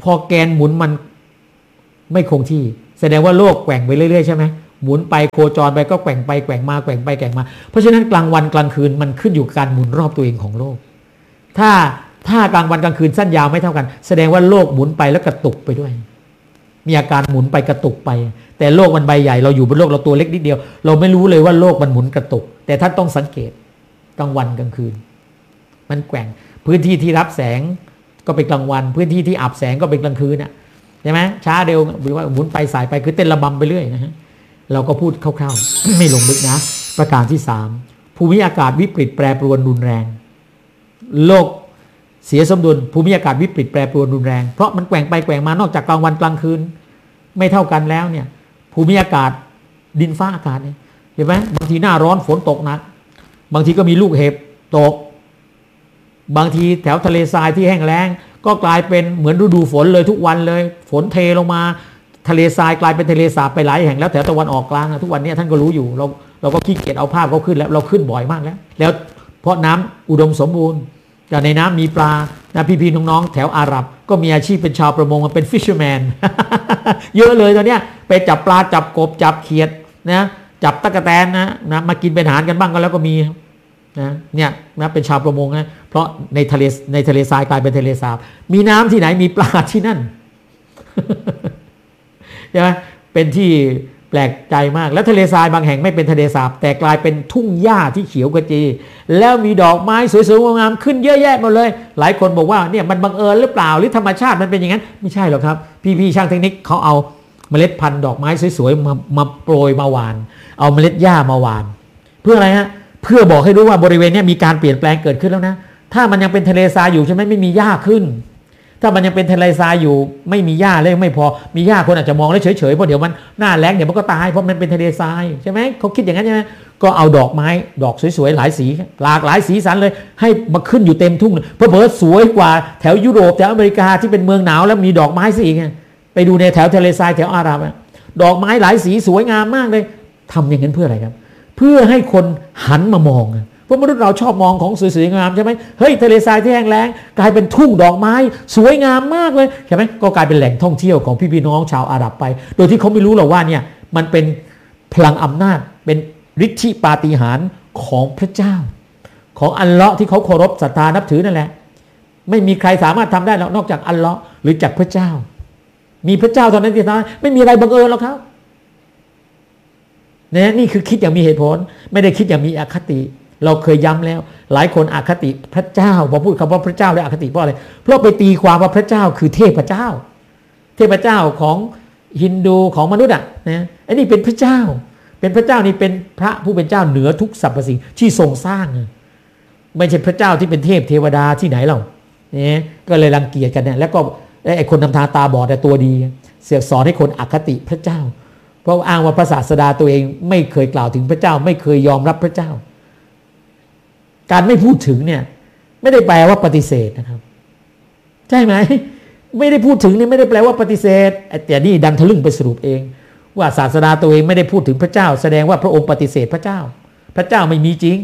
พอแกนหมุนมันไม่คงที่แสดงว่าโลกแกว่งไปเรื่อยๆใช่ไหมหมุนไปโคจรไปก็แกว่งไปแกว่งมาแกว่งไปแกว่งมาเพราะฉะนั้นกลางวันกลางคืนมันขึ้นอยู่กับการหมุนรอบตัวเองของโลกถ้าถ้ากลางวันกลางคืนสั้นยาวไม่เท่ากันแสดงว่าโลกหมุนไปแล้วกระตุกไปด้วยมีอาการหมุนไปกระตุกไปแต่โลกมันใบใหญ่เราอยู่บนโลกเราตัวเล็กนิดเดียวเราไม่รู้เลยว่าโลกมันหมุนกระตุกแต่ท่านต้องสังเกตกลางวันกลางคืนมันแกว่งพื้นที่ที่รับแสงก็เป็นกลางวันพื้นที่ที่อับแสงก็เป็นกลางคืนน่ะใช่ไหมช้าเร็วหรือว่าหมุนไปสายไปคือเต้นระบำไปเรื่อยนะฮะเราก็พูดคร่าวๆ ไม่ลงลึกนะประการที่สามภูมิอากาศวิปริตแปรปรวนรุนแรงโลกเสียสมดุลภูมิอากาศวิปริตแปรปรวนรุนแรงเพราะมันแกว่งไปแกว่งมานอกจากกลางวันกลางคืนไม่เท่ากันแล้วเนี่ยภูมิอากาศดินฟ้าอากาศเนี่ยเห็นไหมบางทีหน้าร้อนฝนตกหนักบางทีก็มีลูกเห็บตกบางทีแถวทะเลทรายที่แห้งแล้งก็กลายเป็นเหมือนฤดูฝนเลยทุกวันเลยฝนเทลงมาทะเลทรายกลายเป็นทะเลสาบไปหลายแห่งแล้วแถวตะวันออกกลางทุกวันนี้ท่านก็รู้อยู่เราเราก็ขี้เกียจเอาภาพเขาขึ้นแล้วเราขึ้นบ่อยมากแล้วแล้วเพราะน้ำอุดมสมบูรณ์แต่ในน้ำมีปลานะพี่ๆน้องๆแถวอาหรับก็มีอาชีพเป็นชาวประมงมันเป็น fisherman เยอะเลยตอนเนี้ยไปจับปลาจับกบจับเขียดนะจับตะกแตนนะนะมากินเป็นอาหารกันบ้างก็แล้วก็มีนะเนี่ยนะเป็นชาวประมงนะเพราะในทะเลในทะเลทรายกลายเป็นทะเลสาบมีน้ำที่ไหนมีปลาที่นั่น ใช่ไหมเป็นที่แปลกใจมากแล้วทะเลทรายบางแห่งไม่เป็นทะเลสาบแต่กลายเป็นทุ่งหญ้าที่เขียวขจีแล้วมีดอกไม้สวยๆงามๆขึ้นเยอะแยะหมดเลยหลายคนบอกว่าเนี่ยมันบังเอิญหรือเปล่าหรือธรรมชาติมันเป็นอย่างนั้นไม่ใช่หรอกครับพี่ๆช่างเทคนิคเขาเอาเมล็ดพันธุ์ดอกไม้สวยๆมามาโปรยมาหว่านเอาเมล็ดหญ้ามาหว่านเพื่ออะไรฮะเพื่อบอกให้รู้ว่าบริเวณนี้มีการเปลี่ยนแปลงเกิดขึ้นแล้วนะถ้ามันยังเป็นทะเลทรายอยู่ใช่ไหมไม่มีหญ้าขึ้นถ้ามันยังเป็นทะเลทรายอยู่ไม่มีหญ้าเลยไม่พอมีหญ้าคนอาจจะมองแล้วเฉยๆเพราะเดี๋ยวมันหน้าแล้งเดี๋ยวมันก็ตายเพราะมันเป็นทะเลทรายใช่ไหมเขาคิดอย่างนั้นใช่ไหมก็เอาดอกไม้ดอกสวยๆหลายสีหลากหลายสีสันเลยให้มาขึ้นอยู่เต็มทุ่งเพราะเบิร์ดสวยกว่าแถวยุโรปแถวอเมริกาที่เป็นเมืองหนาวแล้วมีดอกไม้สีไงไปดูในแถวทะเลทรายแถวอาหรับดอกไม้หลายสีสวยงามมากเลยทำอย่างนั้นเพื่ออะไรครับเพื่อให้คนหันมามองเพราะมนุษย์เราชอบมองของสวยๆงามใช่ไหมเฮ้ยทะเลทรายที่แห้งแล้งกลายเป็นทุ่งดอกไม้สวยงามมากเลยใช่ไหมก็กลายเป็นแหล่งท่องเที่ยวของพี่ๆน้องชาวอาหรับไปโดยที่เขาไม่รู้หรอกว่าเนี่ยมันเป็นพลังอำนาจเป็นฤทธิปาฏิหาริย์ของพระเจ้าของอัลเลาะห์ที่เขาเคารพศรัทธานับถือนั่นแหละไม่มีใครสามารถทำได้นอกจากอัลเลาะห์หรือจากพระเจ้ามีพระเจ้าเท่านั้นที่ทำไม่มีอะไรบังเอิญหรอกครับเนี่ยนี่คือคิดอย่างมีเหตุผลไม่ได้คิดอย่างมีอคติเราเคยย้ำแล้วหลายคนอคติพระเจ้าพอพูดคำว่าพระเจ้าได้อคติเพราะอะไรเพราะไปตีความว่าพระเจ้าคือเทพเจ้าเทพเจ้าของฮินดูของมนุษย์อ่ะนะไอ้นี่เป็นพระเจ้าเป็นพระเจ้านี่เป็นพระผู้เป็นเจ้าเหนือทุกสรรพสิ่งที่ทรงสร้างไม่ใช่พระเจ้าที่เป็นเทพเทวดาที่ไหนเราเนี่ยก็เลยรังเกียจกันเนี่ยแล้วก็ไอ้คนทำทาตาบอดแต่ตัวดีเสียสอนให้คนอคติพระเจ้าเพราะอ้างว่าพระศาสดาตัวเองไม่เคยกล่าวถึงพระเจ้าไม่เคยยอมรับพระเจ้าการไม่พูดถึงเนี่ยไม่ได้แปลว่าปฏิเสธนะครับใช่ไหมไม่ได้พูดถึงนี่ไม่ได้แปลว่าปฏิเสธแต่นี่ดันทะลึ่งไปสรุปเองว่าศาสดาตัวเองไม่ได้พูดถึงพระเจ้าแสดงว่าพระองค์ปฏิเสธพระเจ้าพระเจ้าไม่มีจริง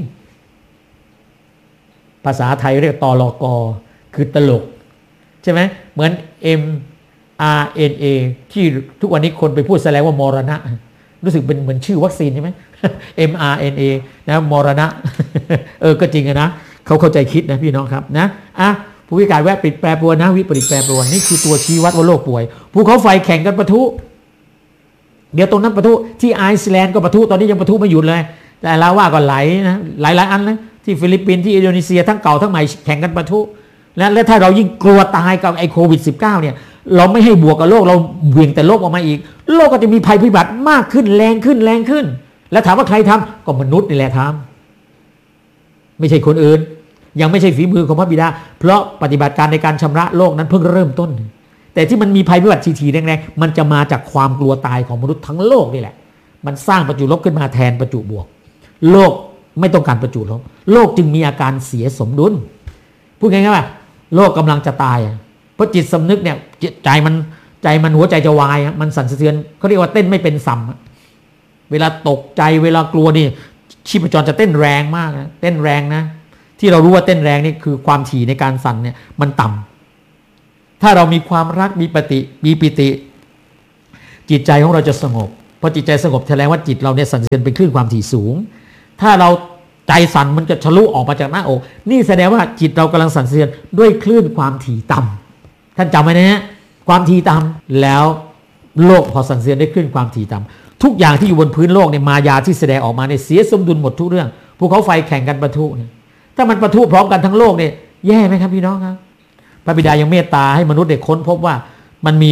ภาษาไทยเรียกตลกคือตลกใช่ไหมเหมือน M R N A ที่ทุกวันนี้คนไปพูดแสดงว่ามรณะรู้สึกเป็นเหมือนชื่อวัคซีนใช่ไหม เอ็ม อาร์ เอ็น เอ นะมรณะ เออก็จริงนะเขาเข้าใจคิดนะพี่น้องครับนะอ่ะภูมิอากาศแวะปิดแปรปรวนนะวิปริตแปรปรวนนี่คือตัวชี้วัดว่าโลกป่วยภูเขาไฟแข่งกันปะทุเดี๋ยวตรงนั้นปะทุที่ไอซ์แลนด์ก็ปะทุตอนนี้ยังปะทุไม่หยุดเลยแต่ลาว่าก็ไหลนะหลายหลายอันนะที่ฟิลิปปินส์ที่อินโดนีเซียทั้งเก่าทั้งใหม่แข่งกันปะทุและและถ้าเรายิ่งกลัวตายกับไอ้โควิด สิบเก้า เนี่ยเราไม่ให้บวกกับโลกเราเบี่ยงแต่โลกออกมาอีกโลกก็จะมีภัยพิบัติมากขึ้นแรงขึ้นแรงขึ้นแล้วถามว่าใครทำก็มนุษย์นี่แหละทำไม่ใช่คนอื่นยังไม่ใช่ฝีมือของพระบิดาเพราะปฏิบัติการในการชำระโลกนั้นเพิ่งเริ่มต้นแต่ที่มันมีภัยพิบัติทีๆแรงๆมันจะมาจากความกลัวตายของมนุษย์ทั้งโลกนี่แหละมันสร้างประจุลบขึ้นมาแทนประจุบวกโลกไม่ต้องการประจุลบโลกจึงมีอาการเสียสมดุลพูดง่ายๆว่าโลกกำลังจะตายเพราะจิตสำนึกเนี่ยใจมันใจมันหัวใจจะวายมันสั่นสะเทือนเขาเรียกว่าเต้นไม่เป็นสัมเวลาตกใจเวลากลัวนี่ชีพจรจะเต้นแรงมากนะเต้นแรงนะที่เรารู้ว่าเต้นแรงนี่คือความถี่ในการสั่นเนี่ยมันต่ถ้าเรามีความรักมีปฏิมีปิติจิตใจของเราจะสงบพอจิตใจสงบแสดงว่าจิตเราเนี่ยสั่นสะเทือนเป็นคลื่นความถี่สูงถ้าเราใจสั่นมันจะทะลุออกมาจากหน้าอกนี่แสดงว่าจิตเรากำลังสั่นสะเทือนด้วยคลื่นความถี่ต่ำท่านจำไว้นะฮะความถี่ต่ำแล้วโลกพอสั่นสะเทือนด้วยคลื่นความถี่ต่ำทุกอย่างที่อยู่บนพื้นโลกเนี่ยมายาที่แสดงออกมาเนี่ยเสียสมดุลหมดทุกเรื่องภูเขาไฟแข่งกันปะทุเนี่ยถ้ามันปะทุพร้อมกันทั้งโลกเนี่ยแย่ไหมครับพี่น้องครับพระบิดายังเมตตาให้มนุษย์ได้ค้นพบว่ามันมี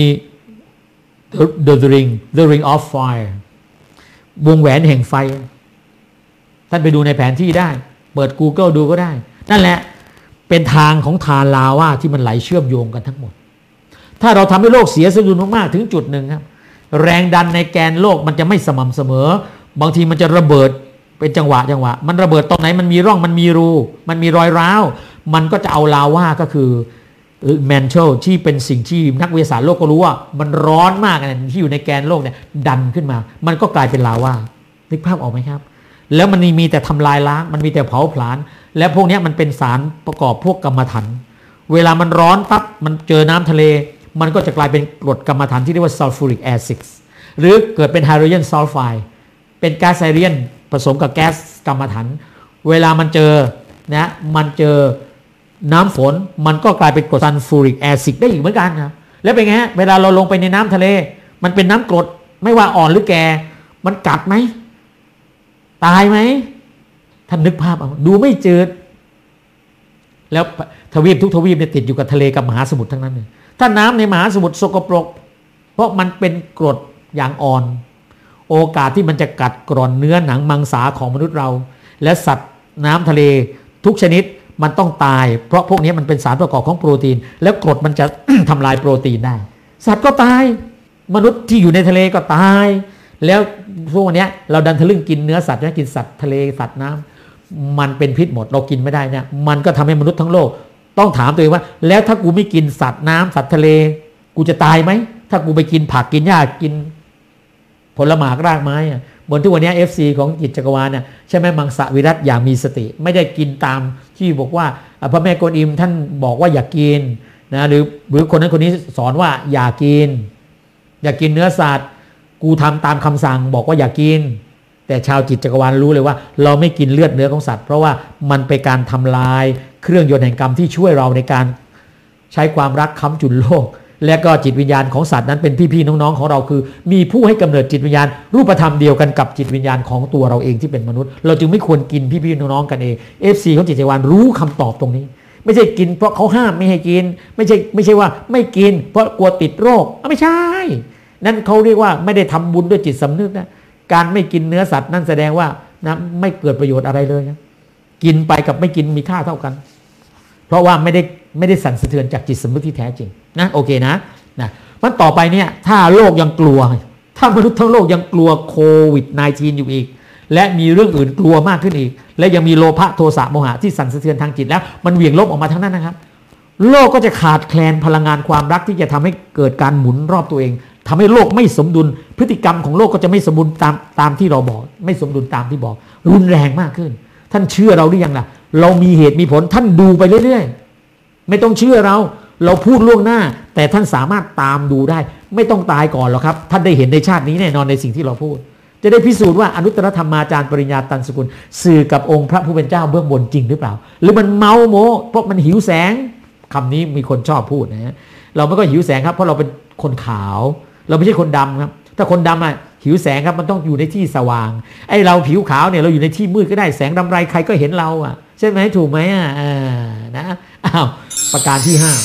the, the ring the ring of fire วงแหวนแห่งไฟท่านไปดูในแผนที่ได้เปิด Google ดูก็ได้นั่นแหละเป็นทางของทานลาวาที่มันไหลเชื่อมโยงกันทั้งหมดถ้าเราทำให้โลกเสียสมดุลมากๆถึงจุดหนึ่งครับแรงดันในแกนโลกมันจะไม่สม่ำเสมอบางทีมันจะระเบิดเป็นจังหวะจังหวะมันระเบิดตรงไหนมันมีร่องมันมีรูมันมีรอยร้าวมันก็จะเอาลาวาก็คือแมนเทลที่เป็นสิ่งที่นักวิทยาศาสตร์โลกก็รู้ว่ามันร้อนมากนะที่อยู่ในแกนโลกเนี่ยดันขึ้นมามันก็กลายเป็นลาวานึกภาพออกไหมครับแล้วมันมีแต่ทำลายล้างมันมีแต่เผาผลาญและพวกนี้มันเป็นสารประกอบพวกกัมมันถันเวลามันร้อนปั๊บมันเจอน้ำทะเลมันก็จะกลายเป็นกรดกัมมันถันที่เรียกว่าซัลฟูริกแอซิดหรือเกิดเป็นไฮโดรเจนซัลไฟด์เป็นก๊าซไฮโดรเจนผสมกับแก๊สกัมมันถันเวลามันเจอนะมันเจอน้ำฝนมันก็กลายเป็นกรดซัลฟูริกแอซิดได้อีกเหมือนกันครับแล้วเป็นไงฮะเวลาเราลงไปในน้ำทะเลมันเป็นน้ำกรดไม่ว่าอ่อนหรือแก่มันกัดไหมตายไหมท่านนึกภาพเอาดูไม่จืดแล้วทวีปทุกทวีปเนี่ยติดอยู่กับทะเลกับมหาสมุทรทั้งนั้นเลยถ้าน้ำในมหาสมุทรสกปรกเพราะมันเป็นกรดอย่างอ่อนโอกาสที่มันจะกัดกร่อนเนื้อหนังมังสาของมนุษย์เราและสัตว์น้ำทะเลทุกชนิดมันต้องตายเพราะพวกนี้มันเป็นสารประกอบของโปรตีนแล้วกรดมันจะ ทำลายโปรตีนได้สัตว์ก็ตายมนุษย์ที่อยู่ในทะเลก็ตายแล้วพวกนี้เราดันทะลึ่งกินเนื้อสัตว์นะกินสัตว์ทะเลสัตว์น้ำมันเป็นพิษหมดเรากินไม่ได้เนี่ยมันก็ทำให้มนุษย์ทั้งโลกต้องถามตัวเองว่าแล้วถ้ากูไม่กินสัตว์น้ำสัตว์ทะเลกูจะตายไหมถ้ากูไปกินผักกินหญ้ากินผลไม้รากไม้อะบนทุกวันนี้ เอฟ ซี ของจิตจักรวาลเนี่ยใช่ไหมมังสวิรัติอย่างมีสติไม่ได้กินตามที่บอกว่าพระแม่กวนอิมท่านบอกว่าอย่ากินนะหรือหรือคนนั้นคนนี้สอนว่าอย่ากินอย่ากินเนื้อสัตว์กูทำตามคำสั่งบอกว่าอย่ากินแต่ชาวจิตจักรวาลรู้เลยว่าเราไม่กินเลือดเนื้อของสัตว์เพราะว่ามันเป็นการทำลายเครื่องยนต์แห่งกรรมที่ช่วยเราในการใช้ความรักค้ำจุนโลกและก็จิตวิญญาณของสัตว์นั้นเป็นพี่ๆน้องๆของเราคือมีผู้ให้กำเนิดจิตวิญญาณรูปธรรมเดียวกันกับจิตวิญญาณของตัวเราเองที่เป็นมนุษย์เราจึงไม่ควรกินพี่ๆน้องๆกันเอง เอฟ ซี ของจิตจักรวาลรู้คำตอบตรงนี้ไม่ใช่กินเพราะเขาห้ามไม่ให้กินไม่ใช่ไม่ใช่ว่าไม่กินเพราะกลัวติดโรคไม่ใช่นั่นเขาเรียกว่าไม่ได้ทำบุญด้วยจิตสำนึกนะการไม่กินเนื้อสัตว์นั่นแสดงว่านะไม่เกิดประโยชน์อะไรเลยนะกินไปกับไม่กินมีค่าเท่ากันเพราะว่าไม่ได้ไม่ได้สั่นสะเทือนจากจิตสำนึกที่แท้จริงนะโอเคนะนะมันต่อไปเนี่ยถ้าโลกยังกลัวถ้ามนุษย์ทั้งโลกยังกลัวโควิด สิบเก้า อยู่อีกและมีเรื่องอื่นกลัวมากขึ้นอีกและยังมีโลภะโทสะโมหะที่สั่นสะเทือนทางจิตแล้วมันเหวี่ยงลบออกมาทั้งนั้นนะครับโลกก็จะขาดแคลนพลังงานความรักที่จะทำให้เกิดการหมุนรอบตัวเองทำให้โลกไม่สมดุลพฤติกรรมของโลกก็จะไม่สมดุลตามตามที่เราบอกไม่สมดุลตามที่บอกรุนแรงมากขึ้นท่านเชื่อเราหรือยังล่ะเรามีเหตุมีผลท่านดูไปเรื่อยๆไม่ต้องเชื่อเราเราพูดล่วงหน้าแต่ท่านสามารถตามดูได้ไม่ต้องตายก่อนหรอกครับท่านได้เห็นในชาตินี้แน่นอนในสิ่งที่เราพูดจะได้พิสูจน์ว่าอนุตตรธรรมาจารย์ปริญญาตันสกุลสื่อกับองค์พระผู้เป็นเจ้าเบื้องบนจริงหรือเปล่าหรือมันเมาโมเพราะมันหิวแสงคำนี้มีคนชอบพูดนะฮะเราไม่ก็หิวแสงครับเพราะเราเป็นคนขาวเราไม่ใช่คนดำครับถ้าคนดำอ่ะหิวแสงครับมันต้องอยู่ในที่สว่างไอ้เราผิวขาวเนี่ยเราอยู่ในที่มืดก็ได้แสงรำไรใครก็เห็นเราอ่ะใช่ไหมถูกไหมอ่ะนะอ้าวประการที่ห้า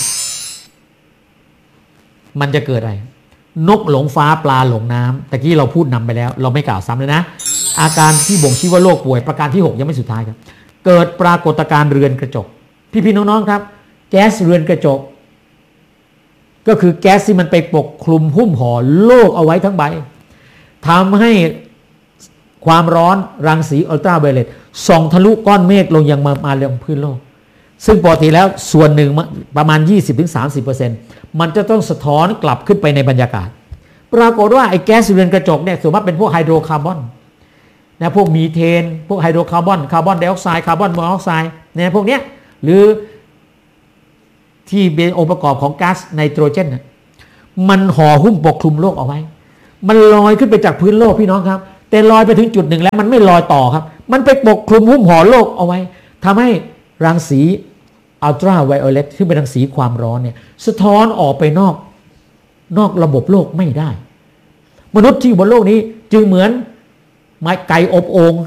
มันจะเกิดอะไรนกหลงฟ้าปลาหลงน้ำตะกี้เราพูดนำไปแล้วเราไม่กล่าวซ้ำเลยนะอาการที่บ่งชี้ว่าโรคป่วยประการที่หกยังไม่สุดท้ายครับเกิดปรากฏการณ์เรือนกระจกพี่ๆน้องๆครับแก๊สเรือนกระจกก็คือแก๊สที่มันไปปกคลุมหุ้มห่อโลกเอาไว้ทั้งใบทำให้ความร้อนรังสีอัลตราไวโอเลตส่องทะลุก้อนเมฆลงยังมามาลงพื้นโลกซึ่งปกติแล้วส่วนหนึ่งประมาณ ยี่สิบถึงสามสิบเปอร์เซ็นต์ มันจะต้องสะท้อนกลับขึ้นไปในบรรยากาศปรากฏว่าไอ้แก๊สเรือนกระจกเนี่ยส่วนมากเป็นพวกไฮโดรคาร์บอนนะพวกมีเทนพวกไฮโดรคาร์บอนคาร์บอนไดออกไซด์คาร์บอนมอนอกไซด์เนี่ยพวกเนี้ยหรือที่เป็นองค์ประกอบของก๊าซไนโตรเจนน่ะมันห่อหุ้มปกคลุมโลกเอาไว้มันลอยขึ้นไปจากพื้นโลกพี่น้องครับแต่ลอยไปถึงจุดหนึ่งแล้วมันไม่ลอยต่อครับมันไปปกคลุมหุ้มห่อโลกเอาไว้ทำให้รังสีอัลตราไวโอเลตที่เป็นรังสีความร้อนเนี่ยสะท้อนออกไปนอกนอกระบบโลกไม่ได้มนุษย์ที่บนโลกนี้จึงเหมือนไม้ไก่อบโอ่ง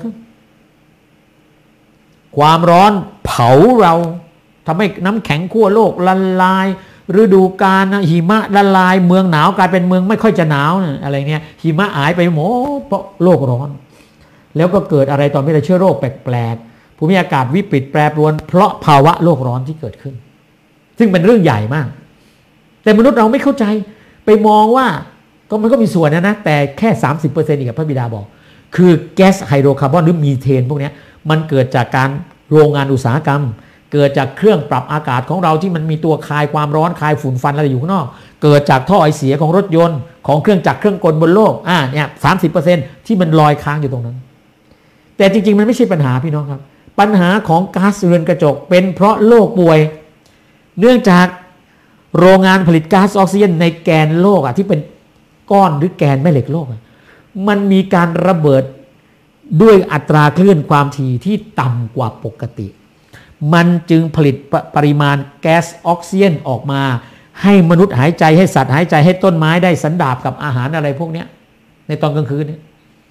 ความร้อนเผาเราทำให้น้ำแข็งขั้วโลกละลายฤดูกาลหิมะละลายเมืองหนาวกลายเป็นเมืองไม่ค่อยจะหนาวอะไรเนี่ยหิมะหายไปหมดเพราะโลกร้อนแล้วก็เกิดอะไรต่อไม่ได้เชื้อโรคแปลกๆภูมิอากาศวิปริตแปรปรวนเพราะภาวะโลกร้อนที่เกิดขึ้นซึ่งเป็นเรื่องใหญ่มากแต่มนุษย์เราไม่เข้าใจไปมองว่าก็มันก็มีส่วนนะนะแต่แค่ สามสิบเปอร์เซ็นต์ อีกพระบิดาบอกคือแก๊สไฮโดรคาร์บอนหรือมีเทนพวกนี้มันเกิดจากการโรงงานอุตสาหกรรมเกิดจากเครื่องปรับอากาศของเราที่มันมีตัวคายความร้อนคายฝุ่นฟันอะไรอยู่ข้างนอกเกิดจากท่อไอเสียของรถยนต์ของเครื่องจักรเครื่องกลบนโลกอ่าเนี่ยสามสิบเปอร์เซ็นต์ที่มันลอยค้างอยู่ตรงนั้นแต่จริงๆมันไม่ใช่ปัญหาพี่น้องครับปัญหาของก๊าซเรือนกระจกเป็นเพราะโลกป่วยเนื่องจากโรงงานผลิตก๊าซออกซิเจนในแกนโลกอ่ะที่เป็นก้อนหรือแกนแม่เหล็กโลกมันมีการระเบิดด้วยอัตราคลื่นความถี่ที่ต่ำกว่าปกติมันจึงผลิตปปริมาณแก๊สออกซิเจนออกมาให้มนุษย์หายใจให้สัตว์หายใจให้ต้นไม้ได้สันดาปกับอาหารอะไรพวกนี้ในตอนกลางคืนนี้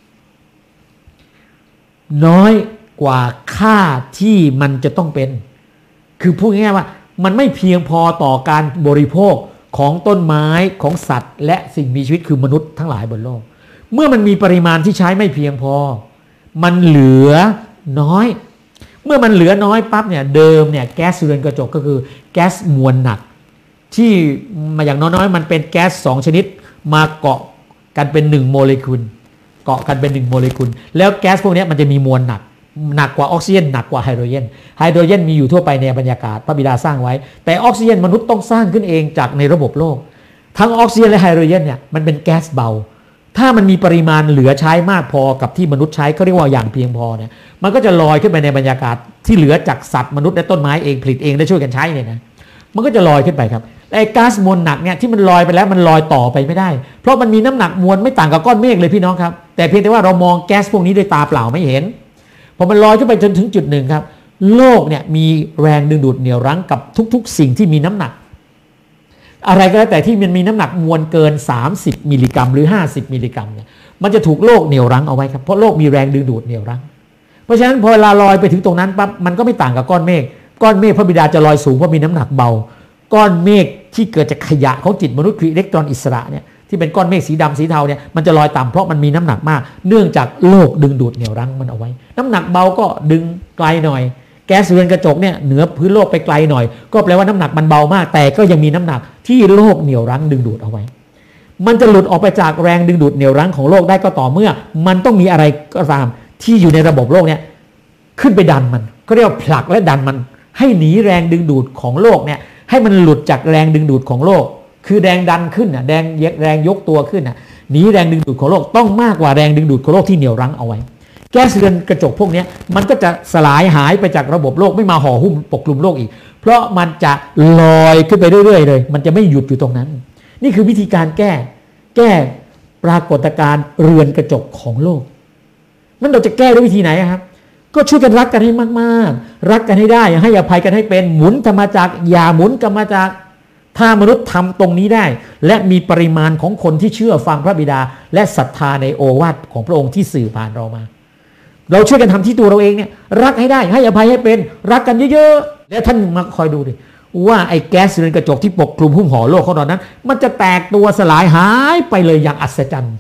น้อยกว่าค่าที่มันจะต้องเป็นคือพูดง่ายๆว่ามันไม่เพียงพอต่อการบริโภคของต้นไม้ของสัตว์และสิ่งมีชีวิตคือมนุษย์ทั้งหลายบนโลกเมื่อมันมีปริมาณที่ใช้ไม่เพียงพอมันเหลือน้อยเมื่อมันเหลือน้อยปั๊บเนี่ยเดิมเนี่ยแก๊สเรือนกระจกก็คือแก๊สมวลหนักที่มาอย่างน้อยๆมันเป็นแก๊สสองชนิดมาเกาะกันเป็นหนึ่งโมเลกุลเกาะกันเป็นหนึ่งโมเลกุลแล้วแก๊สพวกนี้มันจะมีมวลหนักหนักกว่าออกซิเจนหนักกว่าไฮโดรเจนไฮโดรเจนมีอยู่ทั่วไปในบรรยากาศพระบิดาสร้างไว้แต่ออกซิเจนมนุษย์ต้องสร้างขึ้นเองจากในระบบโลกทั้งออกซิเจนและไฮโดรเจนเนี่ยมันเป็นแก๊สเบาถ้ามันมีปริมาณเหลือใช้มากพอกับที่มนุษย์ใช้เขาเรียกว่าอย่างเพียงพอเนี่ยมันก็จะลอยขึ้นไปในบรรยากาศที่เหลือจากสัตว์มนุษย์และต้นไม้เองผลิตเองได้ช่วยกันใช้เนี่ยนะมันก็จะลอยขึ้นไปครับไอ้ก๊าซมวลหนักเนี่ยที่มันลอยไปแล้วมันลอยต่อไปไม่ได้เพราะมันมีน้ำหนักมวลไม่ต่างกับก้อนเมฆเลยพี่น้องครับแต่เพียงแต่ว่าเรามองแก๊สพวกนี้ด้วยตาเปล่าไม่เห็นพอมันลอยขึ้นไปจนถึงจุดหนึ่งครับโลกเนี่ยมีแรงดึงดูดเหนี่ยวรั้งกับทุกๆสิ่งที่มีน้ำหนักอะไรก็แล้วแต่ที่มันมีน้ำหนักมวลเกินสามสิบมิลลิกรัมหรือห้าสิบมิลลิกรัมเนี่ยมันจะถูกโลกเหนี่ยวรั้งเอาไว้ครับเพราะโลกมีแรงดึงดูดเหนี่ยวรั้งเพราะฉะนั้นพอเวลาลอยไปถึงตรงนั้นปั๊บมันก็ไม่ต่างกับก้อนเมฆก้อนเมฆพระบิดาจะลอยสูงเพราะมีน้ำหนักเบาก้อนเมฆที่เกิดจากขยะของจิตมนุษย์คืออิเล็กตรอนอิสระเนี่ยที่เป็นก้อนเมฆสีดำสีเทาเนี่ยมันจะลอยต่ำเพราะมันมีน้ำหนักมากเนื่องจากโลกดึงดูดเหนี่ยวรั้งมันเอาไว้น้ำหนักเบาก็ดึงไกลหน่อยแก๊สเรือนกระจกเนี่ยเหนือพื้นโลกไปไกลหน่อยก็แปลว่าน้ำหนักมันเบามากแต่ก็ยังมีน้ำหนักที่โลกเหนี่ยวรั้งดึงดูดเอาไว้มันจะหลุดออกไปจากแรงดึงดูดเหนี่ยวรั้งของโลกได้ก็ต่อเมื่อมันต้องมีอะไรก็ตามที่อยู่ในระบบโลกเนี่ยขึ้นไปดันมันก็เรียกว่าผลักและดันมันให้หนีแรงดึงดูดของโลกเนี่ยให้มันหลุดจากแรงดึงดูดของโลกคือแรงดันขึ้นน่ะแรงแรงยกตัวขึ้นน่ะหนีแรงดึงดูดของโลกต้องมากกว่าแรงดึงดูดของโลกที่เหนี่ยวรั้งเอาไว้แก๊สเรือนกระจกพวกนี้มันก็จะสลายหายไปจากระบบโลกไม่มาห่อหุ้มปกคลุมโลกอีกเพราะมันจะลอยขึ้นไปเรื่อยๆเลยมันจะไม่หยุดอยู่ตรงนั้นนี่คือวิธีการแก้แก้ปรากฏการณ์เรือนกระจกของโลกนั้นเราจะแก้ด้วยวิธีไหนครับก็ช่วยกันรักกันให้มากๆรักกันให้ได้ให้อภัยกันให้เป็นหมุนธรรมจักรอย่าหมุนกรรมจักรถ้ามนุษย์ทำตรงนี้ได้และมีปริมาณของคนที่เชื่อฟังพระบิดาและศรัทธาในโอวาทของพระองค์ที่สื่อผ่านเรามาเราช่วยกันทำที่ตัวเราเองเนี่ยรักให้ได้ให้อภัยให้เป็นรักกันเยอะๆแล้วท่านมาคอยดูดิว่าไอ้แก๊สเรือนกระจกที่ปกคลุมหุ้มห่อโลกของเรานั้นมันจะแตกตัวสลายหายไปเลยอย่างอัศจรรย์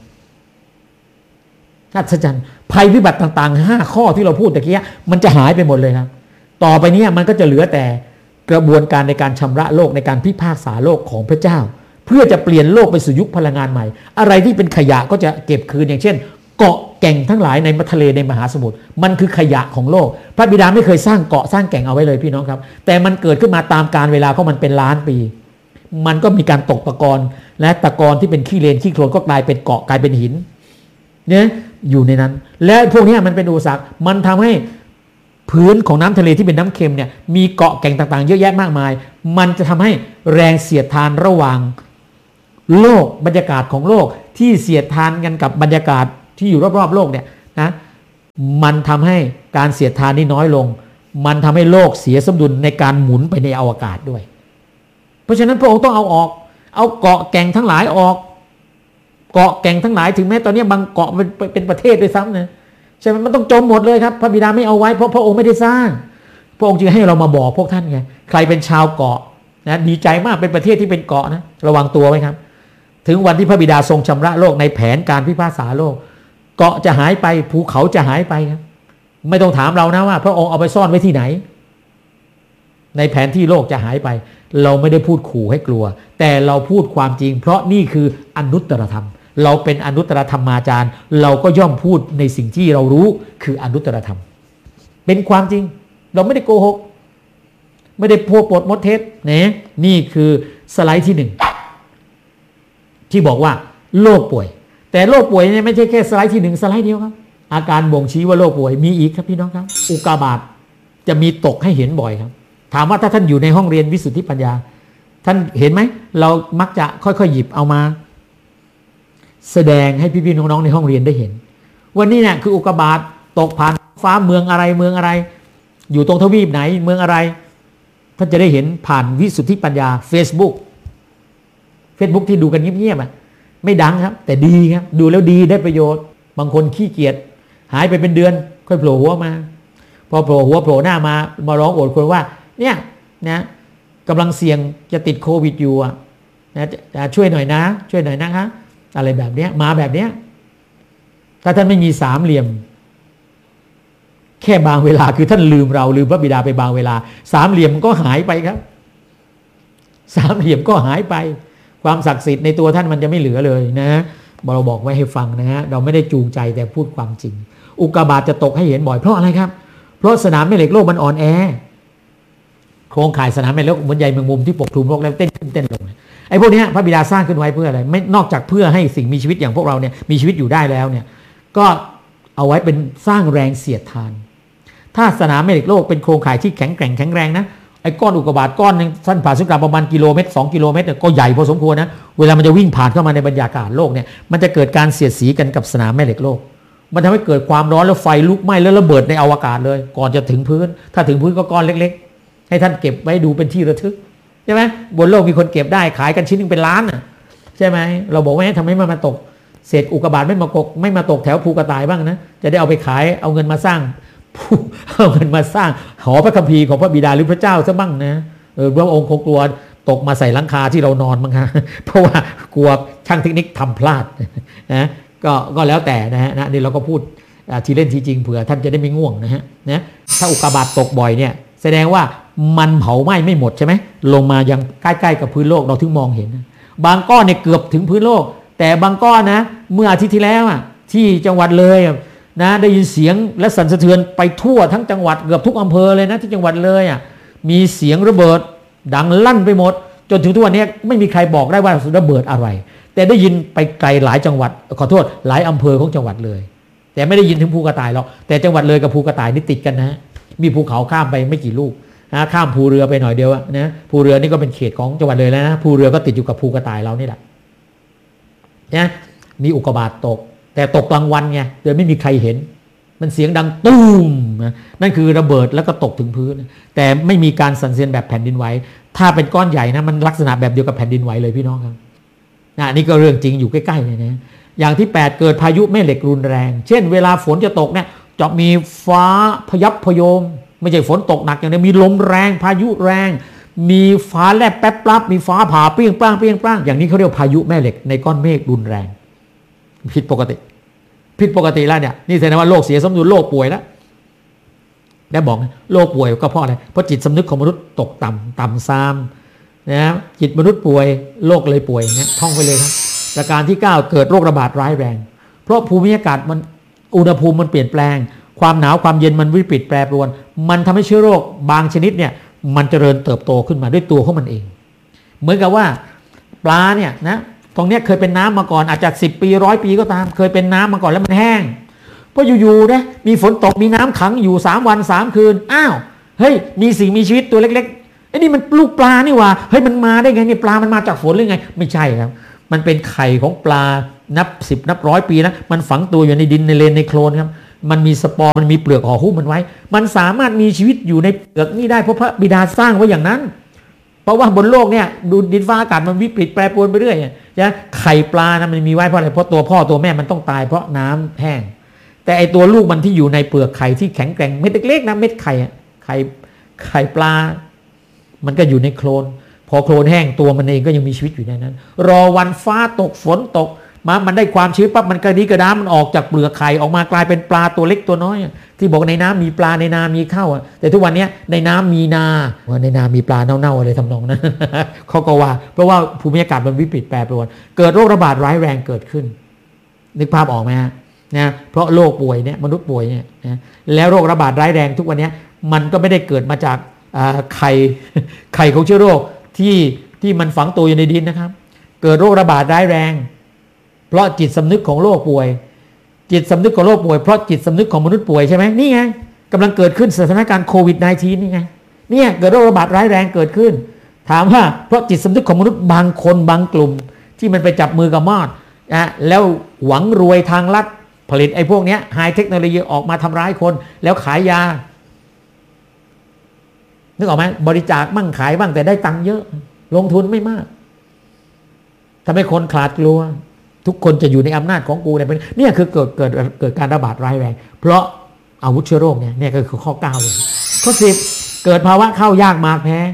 อัศจรรย์ภัยพิบัติต่างๆห้าข้อที่เราพูดตะกี้มันจะหายไปหมดเลยครับต่อไปนี้มันก็จะเหลือแต่กระบวนการในการชำระโลกในการพิพากษาโลกของพระเจ้าเพื่อจะเปลี่ยนโลกไปสู่ยุคพลังงานใหม่อะไรที่เป็นขยะก็จะเก็บคืนอย่างเช่นเกาะแก่งทั้งหลายในทะเลในมหาสมุทรมันคือขยะของโลกพระบิดาไม่เคยสร้างเกาะสร้างแก่งเอาไว้เลยพี่น้องครับแต่มันเกิดขึ้นมาตามกาลเวลาของมันเป็นล้านปีมันก็มีการตกตะกอนและตะกอนที่เป็นขี้เลนขี้โคลนก็กลายเป็นเกาะกลายเป็นหินเนี่ยอยู่ในนั้นและพวกนี้มันเป็นอุปสรรคมันทำให้พื้นของน้ำทะเลที่เป็นน้ำเค็มเนี่ยมีเกาะแก่งต่างๆเยอะแยะมากมายมันจะทำให้แรงเสียดทานระหว่างโลกบรรยากาศของโลกที่เสียดทานกันกับบรรยากาศที่อยู่รอบๆโลกเนี่ยนะมันทำให้การเสียดทานนี่น้อยลงมันทำให้โลกเสียสมดุลในการหมุนไปในอวกาศด้วยเพราะฉะนั้นพระองค์ต้องเอาออกเอาเกาะแก่งทั้งหลายออกเกาะแก่งทั้งหลายถึงแม้ตอนนี้บางเกาะเป็นเป็นประเทศด้วยซ้ำนะใช่ไหมมันต้องจมหมดเลยครับพระบิดาไม่เอาไว้เพราะพระองค์ไม่ได้สร้างพระองค์จึงให้เรามาบอกพวกท่านไงใครเป็นชาวเกาะนะดีใจมากเป็นประเทศที่เป็นเกาะนะระวังตัวไว้ครับถึงวันที่พระบิดาทรงชำระโลกในแผนการพิพากษาโลกเกาะจะหายไปภูเขาจะหายไปครับไม่ต้องถามเรานะว่าพระองค์เอาไปซ่อนไว้ที่ไหนในแผนที่โลกจะหายไปเราไม่ได้พูดขู่ให้กลัวแต่เราพูดความจริงเพราะนี่คืออนุตตรธรรมเราเป็นอนุตตรธรรมาจารย์เราก็ย่อมพูดในสิ่งที่เรารู้คืออนุตตรธรรมเป็นความจริงเราไม่ได้โกหกไม่ได้พูดปดมดเท็จนะนี่คือสไลด์ที่หนึ่งที่บอกว่าโรคป่วยแต่โรคป่วยเนี่ยไม่ใช่แค่สไลด์ที่หนึ่งสไลด์เดียวครับอาการบ่งชี้ว่าโรคป่วยมีอีกครับพี่น้องครับอุกกาบาตจะมีตกให้เห็นบ่อยครับถามว่าถ้าท่านอยู่ในห้องเรียนวิสุทธิปัญญาท่านเห็นไหมเรามักจะค่อยๆหยิบเอามาแสดงให้พี่ๆน้องๆในห้องเรียนได้เห็นวันนี้เนี่ยคืออุกกาบาตตกผ่านฟ้าเมืองอะไรเมืองอะไรอยู่ตรงทวีปไหนเมืองอะไรท่านจะได้เห็นผ่านวิสุทธิปัญญา Facebook Facebook ที่ดูกันเงียบๆอ่ะไม่ดังครับแต่ดีครับดูแล้วดีได้ประโยชน์บางคนขี้เกียจหายไปเป็นเดือนค่อยโผล่หัวมาพอโผล่หัวโผล่หน้ามามาร้องโอดครวญว่าเนี่ยนะกำลังเสี่ยงจะติดโควิดอยู่อ่ะนะช่วยหน่อยนะช่วยหน่อยนะคะอะไรแบบนี้มาแบบนี้ถ้าท่านไม่มีสามเหลี่ยมแค่บางเวลาคือท่านลืมเราลืมพระบิดาไปบางเวลาสามเหลี่ยมก็หายไปครับสามเหลี่ยมก็หายไปความศักดิ์สิทธิ์ในตัวท่านมันจะไม่เหลือเลยนะเราบอกไว้ให้ฟังนะฮะเราไม่ได้จูงใจแต่พูดความจริงอุกกาบาตจะตกให้เห็นบ่อยเพราะอะไรครับเพราะสนามแม่เหล็กโลกมันอ่อนแอโครงข่ายสนามแม่เหล็กเหมือนใยแมงมุมที่ปกคลุมโลกแล้วเต้นขึ้นเต้นลงไอ้พวกนี้พระบิดาสร้างขึ้นไว้เพื่ออะไรไม่นอกจากเพื่อให้สิ่งมีชีวิตอย่างพวกเราเนี่ยมีชีวิตอยู่ได้แล้วเนี่ยก็เอาไว้เป็นสร้างแรงเสียดทานถ้าสนามแม่เหล็กโลกเป็นโครงข่ายที่แข็งแกร่งแข็งแรงนะไอ้ก้อนอุกกาบาตก้อนนึงสั้นผ่านศูนย์กลางประมาณกิโลเมตรสองกิโลเมตรก็ใหญ่พอสมควรนะเวลามันจะวิ่งผ่านเข้ามาในบรรยากาศโลกเนี่ยมันจะเกิดการเสียดสีกันกับสนามแม่เหล็กโลกมันทำให้เกิดความร้อนแล้วไฟลุกไหม้แล้วระเบิดในอวกาศเลยก่อนจะถึงพื้นถ้าถึงพื้นก็ก้อนเล็กๆให้ท่านเก็บไว้ดูเป็นที่ระทึกใช่ไหมบนโลกมีคนเก็บได้ขายกันชิ้นนึงเป็นล้านอ่ะใช่ไหมเราบอกว่าทำไมมันมาตกเศษอุกกาบาตไม่มากกไม่มาตกแถวภูกระต่ายบ้างนะจะได้เอาไปขายเอาเงินมาสร้างเอาเงินมาสร้างหอพระคัมภีร์ของพระบิดาหรือพระเจ้าซะบ้างนะเออพระองค์คงกลัวตกมาใส่หลังคาที่เรานอนมั้งฮะเพราะว่ากลัวช่างเทคนิคทำพลาดนะก็ก็แล้วแต่นะฮะนะนี่เราก็พูดทีเล่นทีจริงเผื่อท่านจะได้ไม่ง่วงนะฮะนะถ้าอุกกาบาตตกบ่อยเนี่ยแสดงว่ามันเผาไหม้ไม่หมดใช่ไหมลงมายังใกล้ๆกับพื้นโลกเราถึงมองเห็นบางก้อนเนี่ยเกือบถึงพื้นโลกแต่บางก้อนนะเมื่ออาทิตย์ที่แล้วอ่ะที่จังหวัดเลยนะได้ยินเสียงและสั่นสะเทือนไปทั่วทั้งจังหวัดเกือบทุกอำเภอเลยนะที่จังหวัดเลยอ่ะมีเสียงระเบิดดังลั่นไปหมดจนถึงทุกวันนี้ไม่มีใครบอกได้ว่าระเบิดอะไรแต่ได้ยินไปไกลหลายจังหวัดขอโทษหลายอำเภอของจังหวัดเลยแต่ไม่ได้ยินถึงภูกระต่ายหรอกแต่จังหวัดเลยกับภูกระต่ายนี่ติดกันนะมีภูเขาข้ามไปไม่กี่ลูกนะข้ามภูเรือไปหน่อยเดียวนะภูเรือนี่ก็เป็นเขตของจังหวัดเลยแล้วนะภูเรือก็ติดอยู่กับภูกระต่ายเรานี่แหละนะมีอุกกาบาตตกแต่ตกกลางวันไงโดยไม่มีใครเห็นมันเสียงดังตุ้มนะนั่นคือระเบิดแล้วก็ตกถึงพื้นแต่ไม่มีการสั่นสะเทือนแบบแผ่นดินไหวถ้าเป็นก้อนใหญ่นะมันลักษณะแบบเดียวกับแผ่นดินไหวเลยพี่น้องครับนะนี่ก็เรื่องจริงอยู่ใกล้ๆเนี่ยนะอย่างที่แปดเกิดพายุแม่เหล็กรุนแรงเช่นเวลาฝนจะตกเนี่ยจะมีฟ้าพยับพยมไม่ใช่ฝนตกหนักอย่างนี้มีลมแรงพายุแรงมีฟ้าแลบแป๊บปั๊บมีฟ้าผ่าเปรี้ยงปร้างเปรี้ยงปร้างอย่างนี้เขาเรียกพายุแม่เหล็กในก้อนเมฆรุนแรงผิดปกติผิดปกติแล้วเนี่ยนี่แสดงว่าโลกเสียสมดุลโลกป่วยแล้วได้บอกโลกป่วยก็เพราะอะไรเพราะจิตสำนึกของมนุษย์ตกต่ำต่ำซามนะจิตมนุษย์ป่วยโลกเลยป่วยเนี่ยท่องไปเลยครับประการที่เก้าเกิดโรคระบาดร้ายแรงเพราะภูมิอากาศมันอุณหภูมิมันเปลี่ยนแปลงความหนาวความเย็นมันวิปริตแปรปรวนมันทำให้เชื้อโรคบางชนิดเนี่ยมันเจริญเติบโตขึ้นมาด้วยตัวของมันเองเหมือนกับว่าปลาเนี่ยนะตรงนี้เคยเป็นน้ำมาก่อนอาจจะสิบปีร้อยปีก็ตามเคยเป็นน้ำมาก่อนแล้วมันแห้งเพราะอยู่ๆนะมีฝนตกมีน้ำขังอยู่สามวันสามคืนอ้าวเฮ้ยมีสิ่งมีชีวิตตัวเล็กๆไอ้นี่มันลูกปลานี่หว่าเฮ้ยมันมาได้ไงเนี่ยปลามันมาจากฝนหรือไงไม่ใช่ครับมันเป็นไข่ของปลานับสิบนับร้อยปีนะมันฝังตัวอยู่ในดินในเลนในโคลนครับมันมีสปอร์มันมีเปลือกห่อหุ้มมันไว้มันสามารถมีชีวิตอยู่ในเปลือกนี่ได้เพราะพระบิดาสร้างไว้อย่างนั้นเพราะว่าบนโลกเนี่ยดูดินฟ้าอากาศมันวิปริตแปรปรวนไปเรื่อยนะไข่ปลานะมันมีไว้เพราะอะไรเพราะตัวพ่อตัวแม่มันต้องตายเพราะน้ำแห้งแต่ไอตัวลูกมันที่อยู่ในเปลือกไข่ที่แข็งแกร่งเม็ดเล็กๆนะเม็ดไข่ไข่ไข่ปลามันก็อยู่ในโคลนพอโคลนแห้งตัวมันเองก็ยังมีชีวิตอยู่ในนั้นรอวันฟ้าตกฝนตกมามันได้ความชื้นปั๊บมันกระดิกระดามันออกจากเปลือกไข่ออกมากลายเป็นปลาตัวเล็กตัวน้อยที่บอกในน้ำมีปลาในนามีข้าวแต่ทุกวันนี้ในน้ำมีนาว่าในนามีปลาเน่าๆอะไรทำนองนั้น เขาก็ว่าเพราะว่าภูมิอากาศมันวิปริตแปรปรวนเกิดโรคระบาดร้ายแรงเกิดขึ้นนึกภาพออกไหมฮะนะเพราะโรคป่วยเนี่ยมนุษย์ป่วยเนี่ยนะแล้วโรคระบาดร้ายแรงทุกวันนี้มันก็ไม่ได้เกิดมาจากไข่ไข่ของเชื้อโรคที่ที่มันฝังตัวอยู่ในดินนะครับเกิดโรคระบาดร้ายแรงเพราะจิตสำนึกของโรคป่วยจิตสำนึกของโรคป่วยเพราะจิตสำนึกของมนุษย์ป่วยใช่ไหมนี่ไงกำลังเกิดขึ้นสถานการณ์โควิด สิบเก้า นี่ไงเนี่ยเกิดโรคระบาดร้ายแรงเกิดขึ้นถามว่าเพราะจิตสำนึกของมนุษย์บางคนบางกลุ่มที่มันไปจับมือกับมอดนะแล้วหวังรวยทางลัดผลิตไอ้พวกนี้ไฮเทคโนโลยีออกมาทำร้ายคนแล้วขายยานึกออกไหมบริจาคมั่งขายบ้างแต่ได้ตังค์เยอะลงทุนไม่มากทำให้คนขลาดกลัวทุกคนจะอยู่ในอำนาจของกูเนี่ยเป็นเนี่ยคือเกิดเกิดเกิดการระบาดร้ายแรงเพราะอาวุธเชื้อโรคเนี่ยเนี่ยก็คือข้อเก้าเลยข้อสิบเกิดภาวะข้าวยากหมากแพง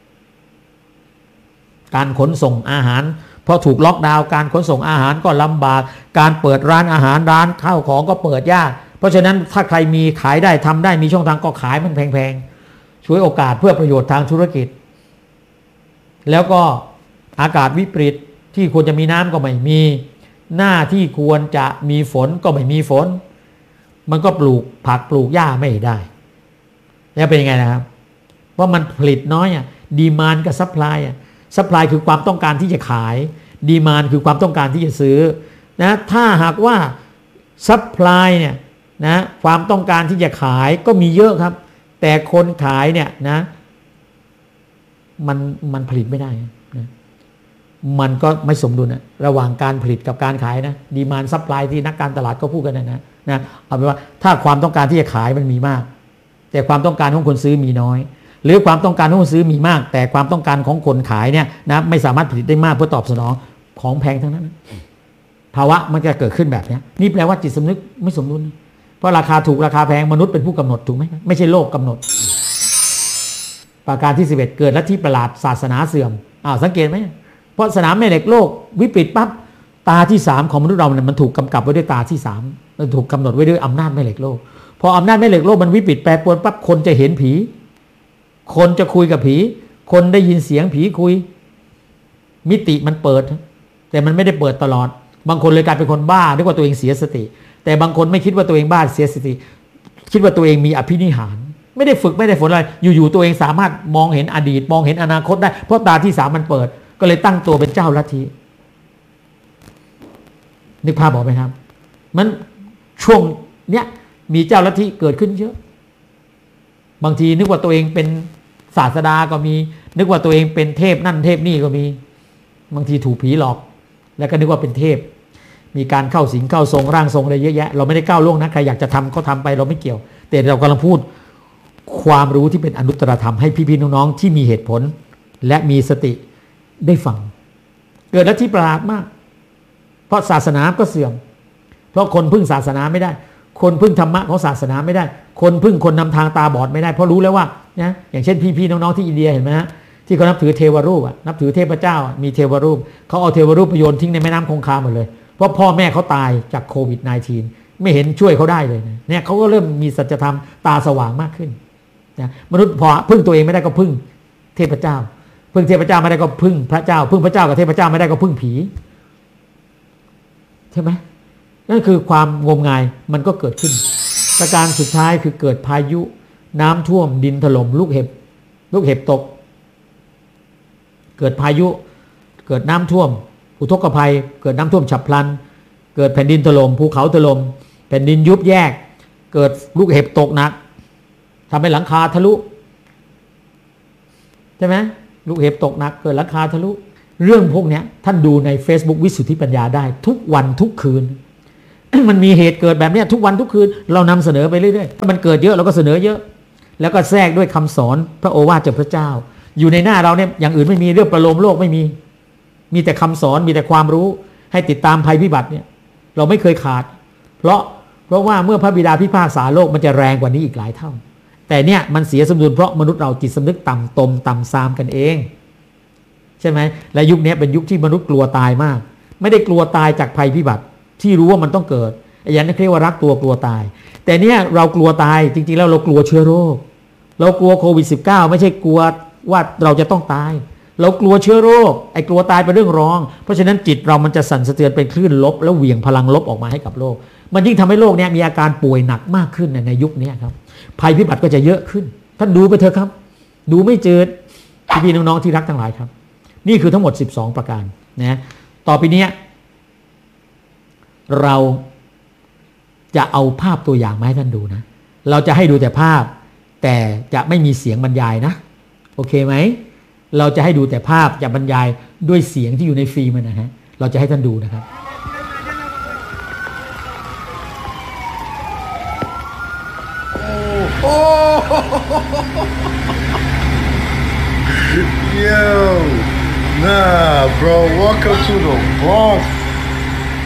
การขนส่งอาหารพอถูกล็อกดาวน์การขนส่งอาหารก็ลำบากการเปิดร้านอาหารร้านข้าวของก็เปิดยากเพราะฉะนั้นถ้าใครมีขายได้ทำได้มีช่องทางก็ขายมันแพงๆช่วยโอกาสเพื่อประโยชน์ทางธุรกิจแล้วก็อากาศวิปริตที่ควรจะมีน้ำก็ไม่มีหน้าที่ควรจะมีฝนก็ไม่มีฝนมันก็ปลูกผักปลูกหญ้าไม่ได้แล้วเป็นยังไงนะครับเพราะมันผลิตน้อยอ่ะดีมานด์กับซัพพลายอ่ะซัพพลายคือความต้องการที่จะขายดีมานด์คือความต้องการที่จะซื้อนะถ้าหากว่าซัพพลายเนี่ยนะความต้องการที่จะขายก็มีเยอะครับแต่คนขายเนี่ยนะมันมันผลิตไม่ได้นะมันก็ไม่สมดุลนะระหว่างการผลิตกับการขายนะดีมานด์ซัพพลายที่นักการตลาดก็พูดกันนะนะนะเอาเป็นว่าถ้าความต้องการที่จะขายมันมีมากแต่ความต้องการของคนซื้อมีน้อยหรือความต้องการของคนซื้อมีมากแต่ความต้องการของคนขายเนี่ยนะไม่สามารถผลิตได้มากเพื่อตอบสนองของแพงทั้งนั้นภาวะมันจะเกิดขึ้นแบบนี้นี่แปลว่าจิตสำนึกไม่สมดุลเพราะราคาถูกราคาแพงมนุษย์เป็นผู้กำหนดถูกไหมไม่ใช่โลกกำหนดประการที่สิบเอ็ดเกิดลัทธิประหลาดศาสนาเสื่อมอ้าวสังเกตไหมเพราะสนามแม่เหล็กโลกวิปริตปั๊บตาที่สามของมนุษย์เราเนี่ยมันถูกกำกับไว้ด้วยตาที่สามมันถูกกำหนดไว้ด้วยอำนาจแม่เหล็กโลกพออำนาจแม่เหล็กโลกมันวิปริตแปรปรวนปั๊บคนจะเห็นผีคนจะคุยกับผีคนได้ยินเสียงผีคุยมิติมันเปิดแต่มันไม่ได้เปิดตลอดบางคนเลยกลายเป็นคนบ้านึกว่าตัวเองเสียสติแต่บางคนไม่คิดว่าตัวเองบ้าเสียสติคิดว่าตัวเองมีอภินิหารไม่ได้ฝึกไม่ได้ฝนอะไรอยู่ๆตัวเองสามารถมองเห็นอดีตมองเห็นอนาคตได้เพราะตาที่สามมันเปิดก็เลยตั้งตัวเป็นเจ้าลัทธินึกภาพออกไหมครับมันช่วงเนี้ยมีเจ้าลัทธิเกิดขึ้นเยอะบางทีนึกว่าตัวเองเป็นศาสดาก็มีนึกว่าตัวเองเป็นเทพนั่นเทพนี่ก็มีบางทีถูกผีหลอกแล้วก็นึกว่าเป็นเทพมีการเข้าสิงเข้าทรงร่างทรงอะไรเยอะแยะเราไม่ได้ก้าวล่วงนะใครอยากจะทำก็ทำไปเราไม่เกี่ยวแต่เรากำลังพูดความรู้ที่เป็นอนุตตรธรรมให้พี่ๆน้องๆที่มีเหตุผลและมีสติได้ฟังเกิดลัทธิประหลาดมากเพราะศาสนาก็เสื่อมเพราะคนพึ่งศาสนาไม่ได้คนพึ่งธรรมะของศาสนาไม่ได้คนพึ่งคนนำทางตาบอดไม่ได้เพราะรู้แล้วว่านะอย่างเช่นพี่ๆน้องๆที่อินเดียเห็นไหมฮะที่เขานับถือเทวรูปนับถือเทพเจ้ามีเทวรูปเขาเอาเทวรูปไปโยนทิ้งในแม่น้ำคงคาหมดเลยเพราะพ่อแม่เขาตายจากโควิด สิบเก้า ไม่เห็นช่วยเขาได้เลยนะเนี่ยเขาก็เริ่มมีสัจธรรมตาสว่างมากขึ้นนะมนุษย์พอพึ่งตัวเองไม่ได้ก็พึ่งเทพเจ้าพึ่งเทพเจ้าไม่ได้ก็พึ่งพระเจ้าพึ่งพระเจ้ากับเทพเจ้าไม่ได้ก็พึ่งผีใช่ไหมนั่นคือความงมงายมันก็เกิดขึ้นประการสุดท้ายคือเกิดพายุน้ำท่วมดินถล่มลูกเห็บลูกเห็บตกเกิดพายุเกิดน้ำท่วมอุทกภัยเกิดน้ำท่วมฉับพลันเกิดแผ่นดินถล่มภูเขาถล่มผ่นดินยุบแยกเกิดลูกเห็บตกหนักทำให้หลังคาทะลุใช่ไหมลูกเห็บตกหนักเกิดหลังคาทะลุเรื่องพวกนี้ท่านดูใน Facebook วิสุทธิปัญญาได้ทุกวันทุกคืน มันมีเหตุเกิดแบบนี้ทุกวันทุกคืนเรานำเสนอไปเรื่อยๆถ้ามันเกิดเยอะเราก็เสนอเยอะแล้วก็แทรกด้วยคำสอนพระโอวาทจากพระเจ้าอยู่ในหน้าเราเนี่ยอย่างอื่นไม่มีเรื่องประโลมโลกไม่มีมีแต่คำสอนมีแต่ความรู้ให้ติดตามภัยพิบัติเนี่ยเราไม่เคยขาดเพราะเพราะว่าเมื่อพระบิดาพิพากษาโลกมันจะแรงกว่านี้อีกหลายเท่าแต่เนี่ยมันเสียสมดุลเพราะมนุษย์เราจิตสำนึกต่ำตมต่ำซามกันเองใช่ไหมและยุคนี้เป็นยุคที่มนุษย์กลัวตายมากไม่ได้กลัวตายจากภัยพิบัติที่รู้ว่ามันต้องเกิดอย่างนี้เรียกว่ารักตัวกลัวตายแต่เนี่ยเรากลัวตายจริงๆแล้วเรากลัวเชื้อโรคเรากลัวโควิด สิบเก้า ไม่ใช่กลัวว่าเราจะต้องตายเรากลัวเชื้อโรคไอ้กลัวตายเป็นเรื่องรองเพราะฉะนั้นจิตเรามันจะสั่นสะเทือนเป็นคลื่นลบแล้วเหวี่ยงพลังลบออกมาให้กับโลกมันยิ่งทำให้โลกนี้มีอาการป่วยหนักมากขึ้นในยุคนี้ครับภัยพิบัติก็จะเยอะขึ้นท่านดูไปเถอะครับดูไม่เจอพี่ๆน้องๆที่รักทั้งหลายครับนี่คือทั้งหมดสิบสองประการนะต่อไปนี้เราจะเอาภาพตัวอย่างมาให้ท่านดูนะเราจะให้ดูแต่ภาพแต่จะไม่มีเสียงบรรยายนะโอเคไหมเราจะให้ดูแต่ภาพจะบรรยายด้วยเสียงที่อยู่ในฟิล์มนะฮะเราจะให้ท่านดูนะครับโอ้ Yo nah bro welcome to the Bronx